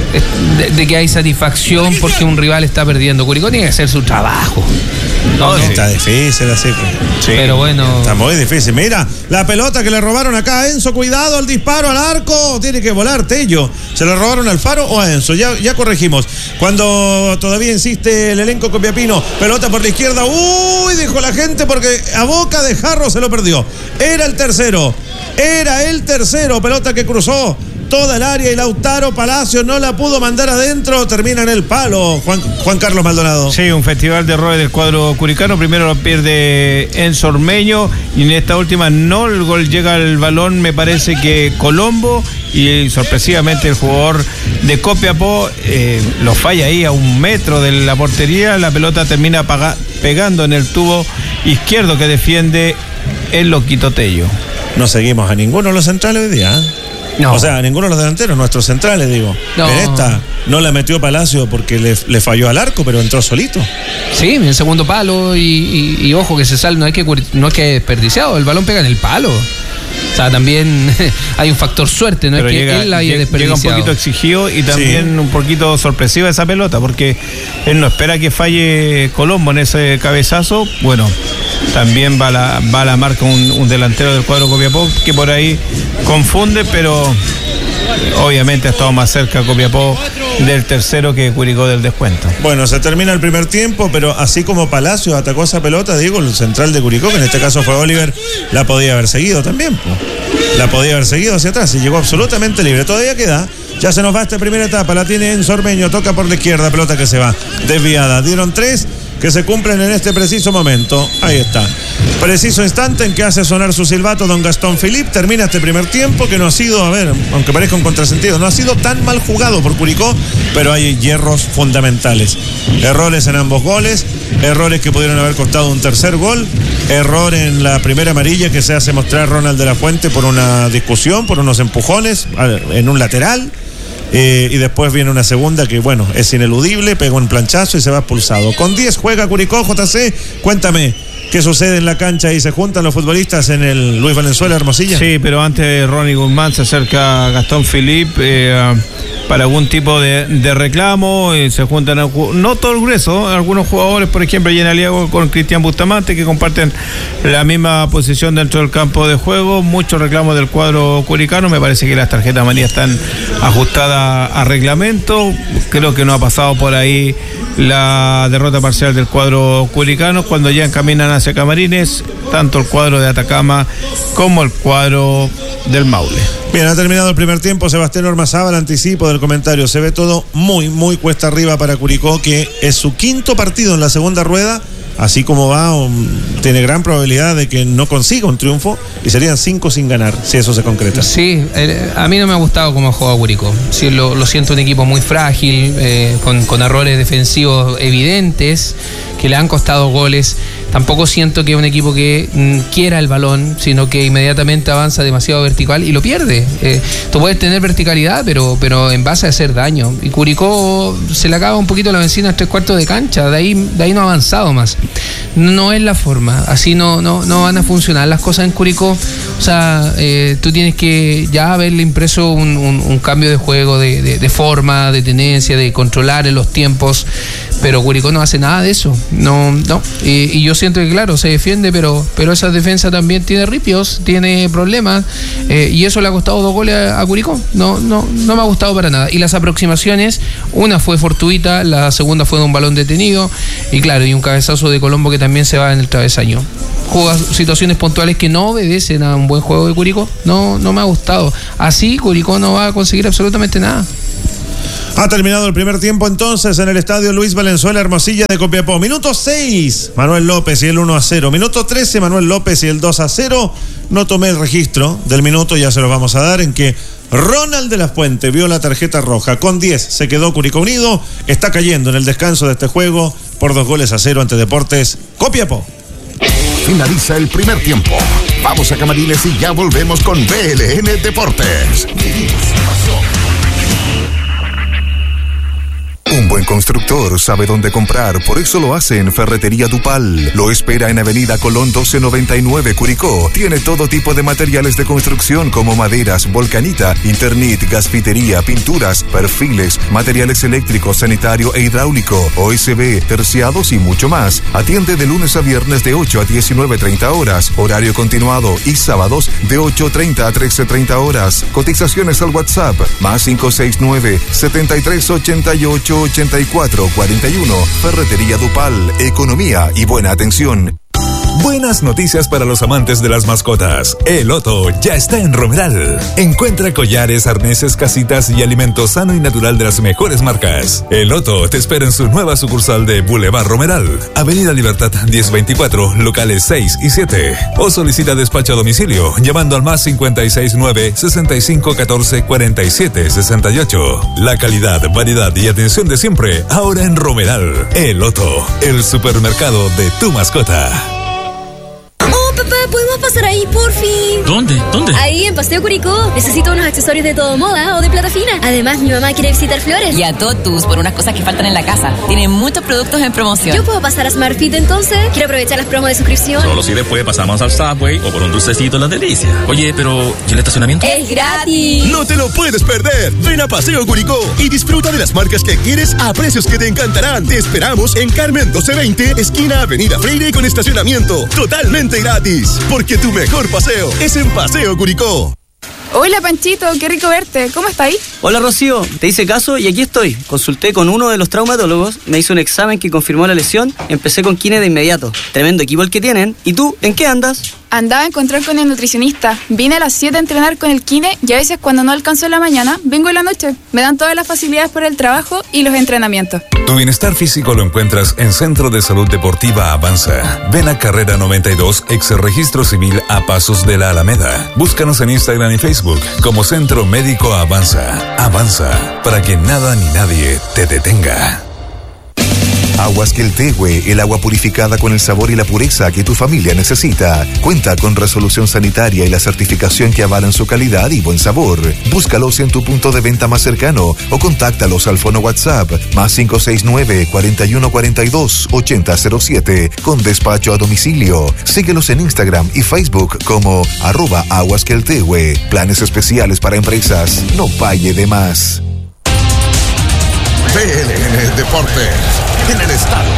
de, de que hay satisfacción porque un rival está perdiendo. Curicó tiene que hacer su trabajo. No, no, está difícil así. Sí. Pero bueno. Está muy difícil. Mira, la pelota que le robaron acá a Enzo. Cuidado al disparo al arco. Tiene que volar Tello. ¿Se le robaron al Faro o a Enzo? Ya, ya corregimos. Cuando todavía insiste el elenco copiapino. Pelota por la izquierda. Uy, dijo la gente porque a boca de jarro se lo perdió. Era el tercero. Era el tercero. Pelota que cruzó toda el área y Lautaro Palacio no la pudo mandar adentro. Termina en el palo. Juan, Juan Carlos Maldonado. Sí, un festival de errores del cuadro curicano. Primero lo pierde Enzo Ormeño y en esta última no el gol llega al balón, me parece que Colombo, y sorpresivamente el jugador de Copiapó eh, lo falla ahí a un metro de la portería. La pelota termina paga, pegando en el tubo izquierdo que defiende el Loquito Tello. No seguimos a ninguno de los centrales hoy día, ¿eh? No. O sea, a ninguno de los delanteros, nuestros centrales, digo. No. En esta no la metió Palacio porque le, le falló al arco, pero entró solito. Sí, en el segundo palo y, y, y ojo que se sale, no hay que no es que desperdiciado, el balón pega en el palo. O sea, también hay un factor suerte, no pero es que llega, él la haya desperdiciado. Llega un poquito exigido y también sí. un poquito sorpresiva esa pelota, porque él no espera que falle Colombo en ese cabezazo. Bueno, también va la, va la marca un, un delantero del cuadro Copiapó que por ahí confunde, pero obviamente ha estado más cerca Copiapó del tercero que Curicó del descuento. Bueno, se termina el primer tiempo, pero así como Palacio atacó esa pelota, digo, el central de Curicó, que en este caso fue Oliver, la podía haber seguido también, pues. La podía haber seguido hacia atrás y llegó absolutamente libre. Todavía queda. Ya se nos va esta primera etapa, la tiene Enzo Ormeño, toca por la izquierda, pelota que se va desviada. Dieron tres que se cumplen en este preciso momento. Ahí está. Preciso instante en que hace sonar su silbato don Gastón Philippe. Termina este primer tiempo que no ha sido, a ver, aunque parezca un contrasentido, no ha sido tan mal jugado por Curicó, pero hay hierros fundamentales. Errores en ambos goles, errores que pudieron haber costado un tercer gol, error en la primera amarilla que se hace mostrar Ronald de la Fuente por una discusión, por unos empujones en un lateral. Eh, y después viene una segunda que, bueno, es ineludible, pega un planchazo y se va expulsado. Con diez juega Curicó. J C, cuéntame, ¿qué sucede en la cancha y se juntan los futbolistas en el Luis Valenzuela Hermosilla? Sí, pero antes Ronnie Guzmán se acerca a Gastón Philippe eh, para algún tipo de, de reclamo, y se juntan, a, no todo el grueso, algunos jugadores, por ejemplo, y en aliado con Cristian Bustamante, que comparten la misma posición dentro del campo de juego. Muchos reclamos del cuadro curicano. Me parece que las tarjetas amarillas están ajustadas a reglamento. Creo que no ha pasado por ahí la derrota parcial del cuadro curicano. Cuando ya encaminan hacia Camarines, tanto el cuadro de Atacama como el cuadro del Maule. Bien, ha terminado el primer tiempo. Sebastián Ormazábal, anticipo del comentario. Se ve todo muy, muy cuesta arriba para Curicó, que es su quinto partido en la segunda rueda. Así como va, um, tiene gran probabilidad de que no consiga un triunfo y serían cinco sin ganar, si eso se concreta. Sí, eh, a mí no me ha gustado cómo ha jugado Curicó. Sí, lo, lo siento un equipo muy frágil, eh, con, con errores defensivos evidentes que le han costado goles. Tampoco siento que es un equipo que mm, quiera el balón, sino que inmediatamente avanza demasiado vertical y lo pierde. Eh, tú puedes tener verticalidad, pero, pero en base a hacer daño. Y Curicó se le acaba un poquito la benzina a tres cuartos de cancha, de ahí, de ahí no ha avanzado más. No es la forma, así no, no, no van a funcionar las cosas en Curicó. O sea, eh, tú tienes que ya haberle impreso un, un, un cambio de juego, de, de, de forma, de tenencia, de controlar en los tiempos, pero Curicó no hace nada de eso. No, no. Y, y yo siento que, claro, se defiende, pero, pero esa defensa también tiene ripios, tiene problemas, eh, y eso le ha costado dos goles a, a Curicó. No, no, no me ha gustado para nada. Y las aproximaciones, una fue fortuita, la segunda fue de un balón detenido, y claro, y un cabezazo de Colombo que también se va en el travesaño. Juega situaciones puntuales que no obedecen a un buen juego de Curicó. No, no me ha gustado. Así Curicó no va a conseguir absolutamente nada. Ha terminado el primer tiempo entonces en el estadio Luis Valenzuela Hermosilla de Copiapó. Minuto seis, Manuel López y el uno a cero. Minuto trece, Manuel López y el dos a cero. No tomé el registro del minuto, ya se lo vamos a dar, en que Ronald de la Fuente vio la tarjeta roja. Con diez se quedó Curicó Unido. Está cayendo en el descanso de este juego por dos goles a cero ante Deportes Copiapó. Finaliza el primer tiempo. Vamos a Camarines y ya volvemos con B L N Deportes. Un buen constructor sabe dónde comprar, por eso lo hace en Ferretería Dupal. Lo espera en Avenida Colón doce noventa y nueve, Curicó. Tiene todo tipo de materiales de construcción como maderas, volcanita, Internet, gasfitería, pinturas, perfiles, materiales eléctricos, sanitario e hidráulico, O S B, terciados y mucho más. Atiende de lunes a viernes de ocho a diecinueve treinta horas, horario continuado, y sábados de ocho treinta a trece treinta horas. Cotizaciones al WhatsApp, más cinco seis nueve, setenta y tres ochenta y ocho ochenta y cuatro cuarenta y uno. Ferretería Dupal, economía y buena atención. Buenas noticias para los amantes de las mascotas. El Otto ya está en Romeral. Encuentra collares, arneses, casitas y alimento sano y natural de las mejores marcas. El Otto te espera en su nueva sucursal de Boulevard Romeral, Avenida Libertad diez veinticuatro, locales seis y siete. O solicita despacho a domicilio llamando al más cincuenta y seis nueve, sesenta y cinco catorce, cuarenta y siete sesenta y ocho. La calidad, variedad y atención de siempre ahora en Romeral. El Otto, el supermercado de tu mascota. Papá, ¿podemos pasar ahí, por fin? ¿Dónde? ¿Dónde? Ahí, en Paseo Curicó. Necesito unos accesorios de todo moda o de plata fina. Además, mi mamá quiere visitar Flores. Y a Totus por unas cosas que faltan en la casa. Tienen muchos productos en promoción. ¿Yo puedo pasar a Smartfit entonces? Quiero aprovechar las promos de suscripción. Solo si después pasamos al Subway o por un dulcecito en las delicias. Oye, pero ¿y el estacionamiento? ¡Es gratis! ¡No te lo puedes perder! Ven a Paseo Curicó y disfruta de las marcas que quieres a precios que te encantarán. Te esperamos en Carmen doce veinte, esquina Avenida Freire, con estacionamiento totalmente gratis. Porque tu mejor paseo es en Paseo Curicó. Hola Panchito, qué rico verte. ¿Cómo estáis? Hola Rocío, te hice caso y aquí estoy. Consulté con uno de los traumatólogos, me hizo un examen que confirmó la lesión, empecé con kine de inmediato. Tremendo equipo el que tienen. ¿Y tú, en qué andas? Andaba a encontrar con el nutricionista. Vine a las siete a entrenar con el kine y a veces cuando no alcanzo en la mañana, vengo en la noche. Me dan todas las facilidades por el trabajo y los entrenamientos. Tu bienestar físico lo encuentras en Centro de Salud Deportiva Avanza. Ven a Carrera noventa y dos, ex Registro Civil, a pasos de la Alameda. Búscanos en Instagram y Facebook como Centro Médico Avanza. Avanza, para que nada ni nadie te detenga. Aguas Queltehue, el agua purificada con el sabor y la pureza que tu familia necesita. Cuenta con resolución sanitaria y la certificación que avalan su calidad y buen sabor. Búscalos en tu punto de venta más cercano o contáctalos al fono WhatsApp más cinco seis nueve, cuarenta y uno cuarenta y dos, ochenta cero siete con despacho a domicilio. Síguelos en Instagram y Facebook como arroba Aguas Queltehue. Planes especiales para empresas. No pague de más. B L N Deportes en el estadio.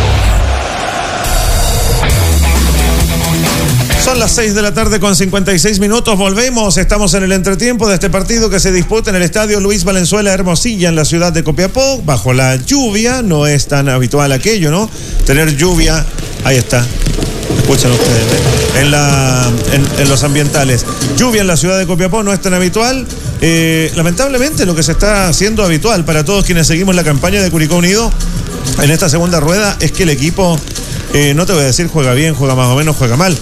Son las seis de la tarde con cincuenta y seis minutos. Volvemos. Estamos en el entretiempo de este partido que se disputa en el estadio Luis Valenzuela Hermosilla en la ciudad de Copiapó. Bajo la lluvia. No es tan habitual aquello, ¿no? Tener lluvia. Ahí está. Escuchen ustedes, ¿eh? en, la, en, en los ambientales. Lluvia en la ciudad de Copiapó no es tan habitual. Eh, lamentablemente lo que se está haciendo habitual para todos quienes seguimos la campaña de Curicó Unido en esta segunda rueda es que el equipo, eh, no te voy a decir juega bien, juega más o menos, juega mal.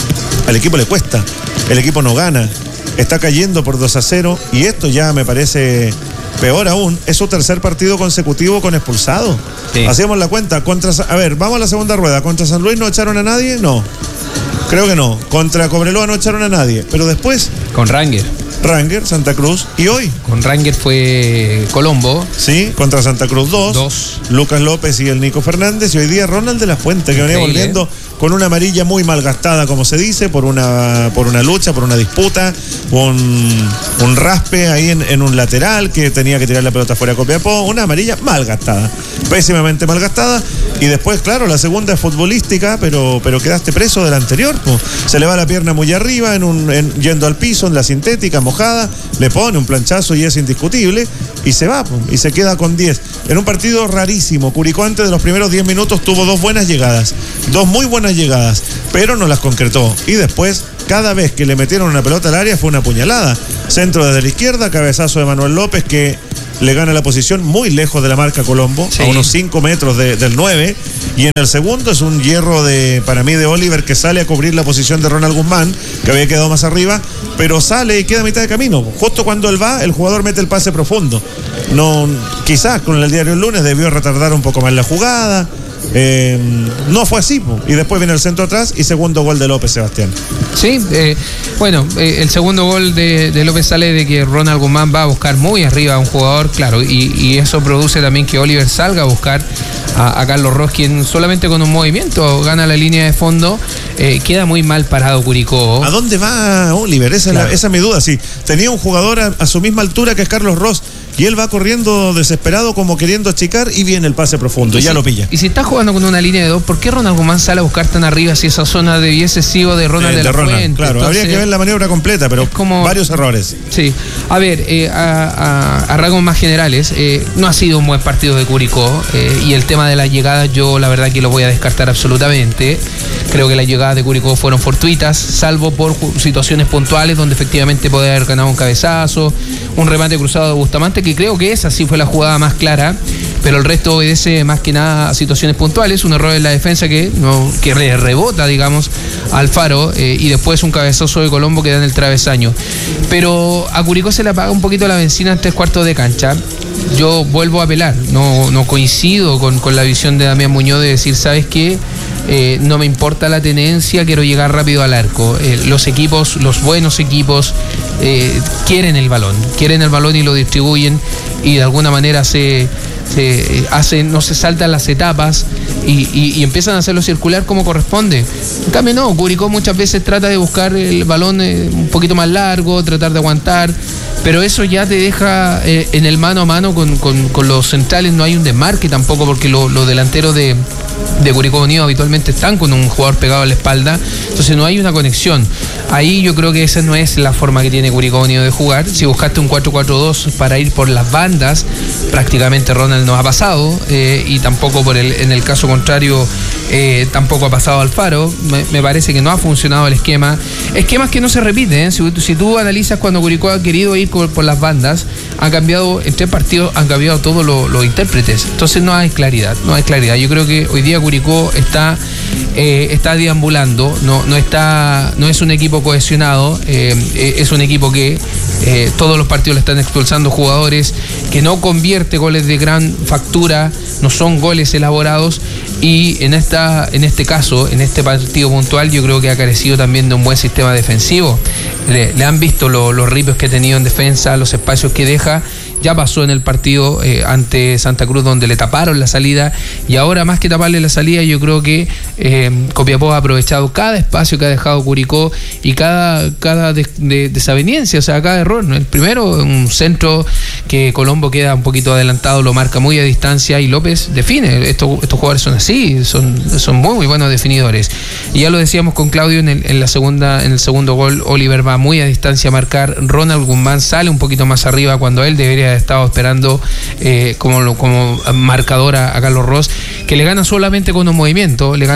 Al equipo le cuesta, el equipo no gana, está cayendo por dos a cero y esto ya me parece peor aún, es su tercer partido consecutivo con expulsado. Sí. Hacemos la cuenta, contra, a ver, vamos a la segunda rueda, ¿contra San Luis no echaron a nadie? No, creo que no, contra Cobreloa no echaron a nadie, pero después... Con Ranger. Ranger, Santa Cruz, y hoy. Con Ranger fue Colombo. Sí, contra Santa Cruz dos. Dos. Lucas López y el Nico Fernández, y hoy día Ronald de la Fuente, que venía volviendo con una amarilla muy malgastada, como se dice, por una, por una lucha, por una disputa, un, un raspe ahí en, en un lateral que tenía que tirar la pelota fuera a Copiapó, una amarilla malgastada, pésimamente malgastada, y después, claro, la segunda es futbolística, pero, pero quedaste preso de la anterior, pues. Se le va la pierna muy arriba, en un, en, yendo al piso, en la sintética, mojada, le pone un planchazo y es indiscutible, y se va, pues, y se queda con diez. En un partido rarísimo, Curicó antes de los primeros diez minutos tuvo dos buenas llegadas, dos muy buenas llegadas, pero no las concretó, y después cada vez que le metieron una pelota al área fue una puñalada, centro desde la izquierda, cabezazo de Manuel López que le gana la posición muy lejos de la marca Colombo, sí, a unos cinco metros de, del nueve, y en el segundo es un hierro de, para mí, de Oliver, que sale a cubrir la posición de Ronald Guzmán, que había quedado más arriba, pero sale y queda a mitad de camino. Justo cuando él va, el jugador mete el pase profundo. No, quizás con el diario El Lunes debió retardar un poco más la jugada. Eh, no fue así, po. Y después viene el centro atrás y segundo gol de López, Sebastián. Sí, eh, bueno, eh, el segundo gol de, de López sale de que Ronald Guzmán va a buscar muy arriba a un jugador, claro, y, y eso produce también que Oliver salga a buscar a, a Carlos Ross, quien solamente con un movimiento gana la línea de fondo. Eh, queda muy mal parado Curicó. ¿A dónde va Oliver? Esa, claro, es, la, esa es mi duda. Sí, tenía un jugador a, a su misma altura que es Carlos Ross, y él va corriendo desesperado como queriendo achicar y viene el pase profundo y, y ya si, lo pilla. Y si está jugando con una línea de dos, ¿por qué Ronald Guzmán sale a buscar tan arriba si esa zona debiese sido de Ronald eh, de, de la Ronald, Fuente? Claro, entonces, habría que ver la maniobra completa, pero como varios errores. Sí, a ver, eh, a, a, a rasgos más generales, eh, no ha sido un buen partido de Curicó, eh, y el tema de las llegadas yo la verdad que lo voy a descartar absolutamente. Creo que las llegadas de Curicó fueron fortuitas, salvo por situaciones puntuales donde efectivamente puede haber ganado un cabezazo, un remate cruzado de Bustamante, que creo que esa sí fue la jugada más clara, pero el resto obedece más que nada a situaciones puntuales, un error en la defensa que, no, que le rebota, digamos, a Alfaro, eh, y después un cabezazo de Colombo que da en el travesaño. Pero a Curicó se le apaga un poquito la benzina en tres cuartos de cancha. Yo vuelvo a apelar, no, no coincido con, con la visión de Damián Muñoz de decir, ¿sabes qué? Eh, no me importa la tenencia, quiero llegar rápido al arco. Eh, los equipos, los buenos equipos, eh, quieren el balón, quieren el balón y lo distribuyen, y de alguna manera se, se hacen, no se saltan las etapas y, y, y empiezan a hacerlo circular como corresponde. En cambio no, Curicó muchas veces trata de buscar el balón eh, un poquito más largo, tratar de aguantar, pero eso ya te deja eh, en el mano a mano con, con, con los centrales. No hay un desmarque tampoco, porque los lo delanteros de, de Curicó Unido habitualmente están con un jugador pegado a la espalda, entonces no hay una conexión. Ahí yo creo que esa no es la forma que tiene Curicó Unido de jugar. Si buscaste un cuatro cuatro dos para ir por las bandas, prácticamente Ronald no ha pasado, eh, y tampoco por el, en el caso contrario eh, tampoco ha pasado Alfaro. Me, me parece que no ha funcionado el esquema. Esquemas que no se repiten, ¿eh? si, si tú analizas cuando Curicó ha querido ir por, por las bandas, ha cambiado, en tres partidos han cambiado todos los, los intérpretes, entonces no hay claridad, no hay claridad. Yo creo que hoy día Curicó está, eh, está deambulando, no, no, está, no es un equipo cohesionado, eh, es un equipo que eh, todos los partidos le están expulsando jugadores, que no convierte goles de gran factura, no son goles elaborados, y en esta en este caso, en este partido puntual, yo creo que ha carecido también de un buen sistema defensivo. Le, le han visto lo, los ripios que ha tenido en defensa, los espacios que deja. Ya pasó en el partido eh, ante Santa Cruz, donde le taparon la salida, y ahora más que taparle la salida, yo creo que eh, Copiapó ha aprovechado cada espacio que ha dejado Curicó y cada, cada des, de, desaveniencia, o sea, cada error. El primero, un centro que Colombo queda un poquito adelantado, lo marca muy a distancia y López define. Estos, estos jugadores son así, son, son muy, muy buenos definidores. Y ya lo decíamos con Claudio en el, en la segunda, en el segundo gol, Oliver va muy a distancia a marcar, Ronald Guzmán sale un poquito más arriba cuando él debería estado esperando eh, como, como marcador a, a Carlos Ross, que le gana solamente con un movimiento, le gana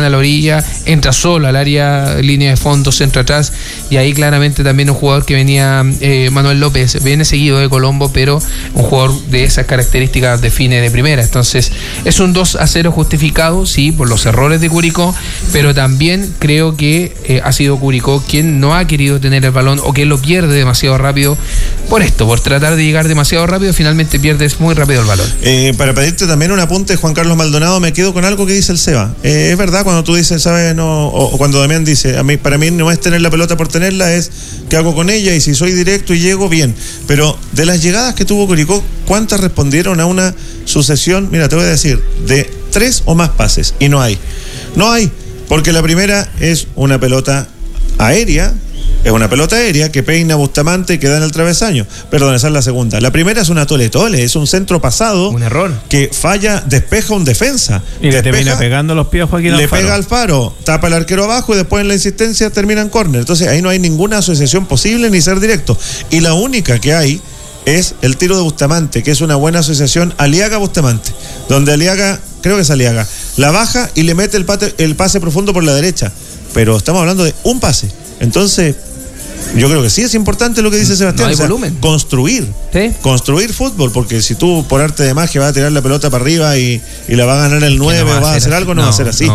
a la orilla, entra solo al área, línea de fondo, centro atrás, y ahí claramente también un jugador que venía, eh, Manuel López, viene seguido de Colombo, pero un jugador de esas características define de primera. Entonces es un dos a cero justificado, sí, por los errores de Curicó, pero también creo que eh, ha sido Curicó quien no ha querido tener el balón o que lo pierde demasiado rápido por esto, por tratar de llegar demasiado rápido, finalmente pierdes muy rápido el balón. Eh, para pedirte también un apunte, Juan Carlos Maldonado, me quedo con algo que dice el Seba. Eh, es verdad cuando tú dices, ¿sabes? No, o, o cuando Damián dice, a mí, para mí no es tener la pelota por tenerla, es qué hago con ella y si soy directo y llego, bien. Pero de las llegadas que tuvo Curicó, ¿cuántas respondieron a una sucesión? Mira, te voy a decir, de tres o más pases, y no hay. No hay, porque la primera es una pelota aérea, es una pelota aérea que peina Bustamante y que da en el travesaño. Perdón, esa es la segunda. La primera es una tole-tole, es un centro pasado. Un error. Que falla, despeja un defensa. Y despeja, le termina pegando los pies a Joaquín Le Alfaro. pega al Faro, tapa el arquero abajo y después en la insistencia termina en córner. Entonces ahí no hay ninguna asociación posible ni ser directo. Y la única que hay es el tiro de Bustamante, que es una buena asociación Aliaga-Bustamante, donde Aliaga, creo que es Aliaga, la baja y le mete el, pate, el pase profundo por la derecha. Pero estamos hablando de un pase. Entonces, yo creo que sí es importante lo que dice Sebastián. No hay o sea, volumen. Construir. ¿Sí? Construir fútbol, porque si tú por arte de magia vas a tirar la pelota para arriba y, y la va a ganar el nueve no va o vas a hacer así. algo, no, no va a ser así. No,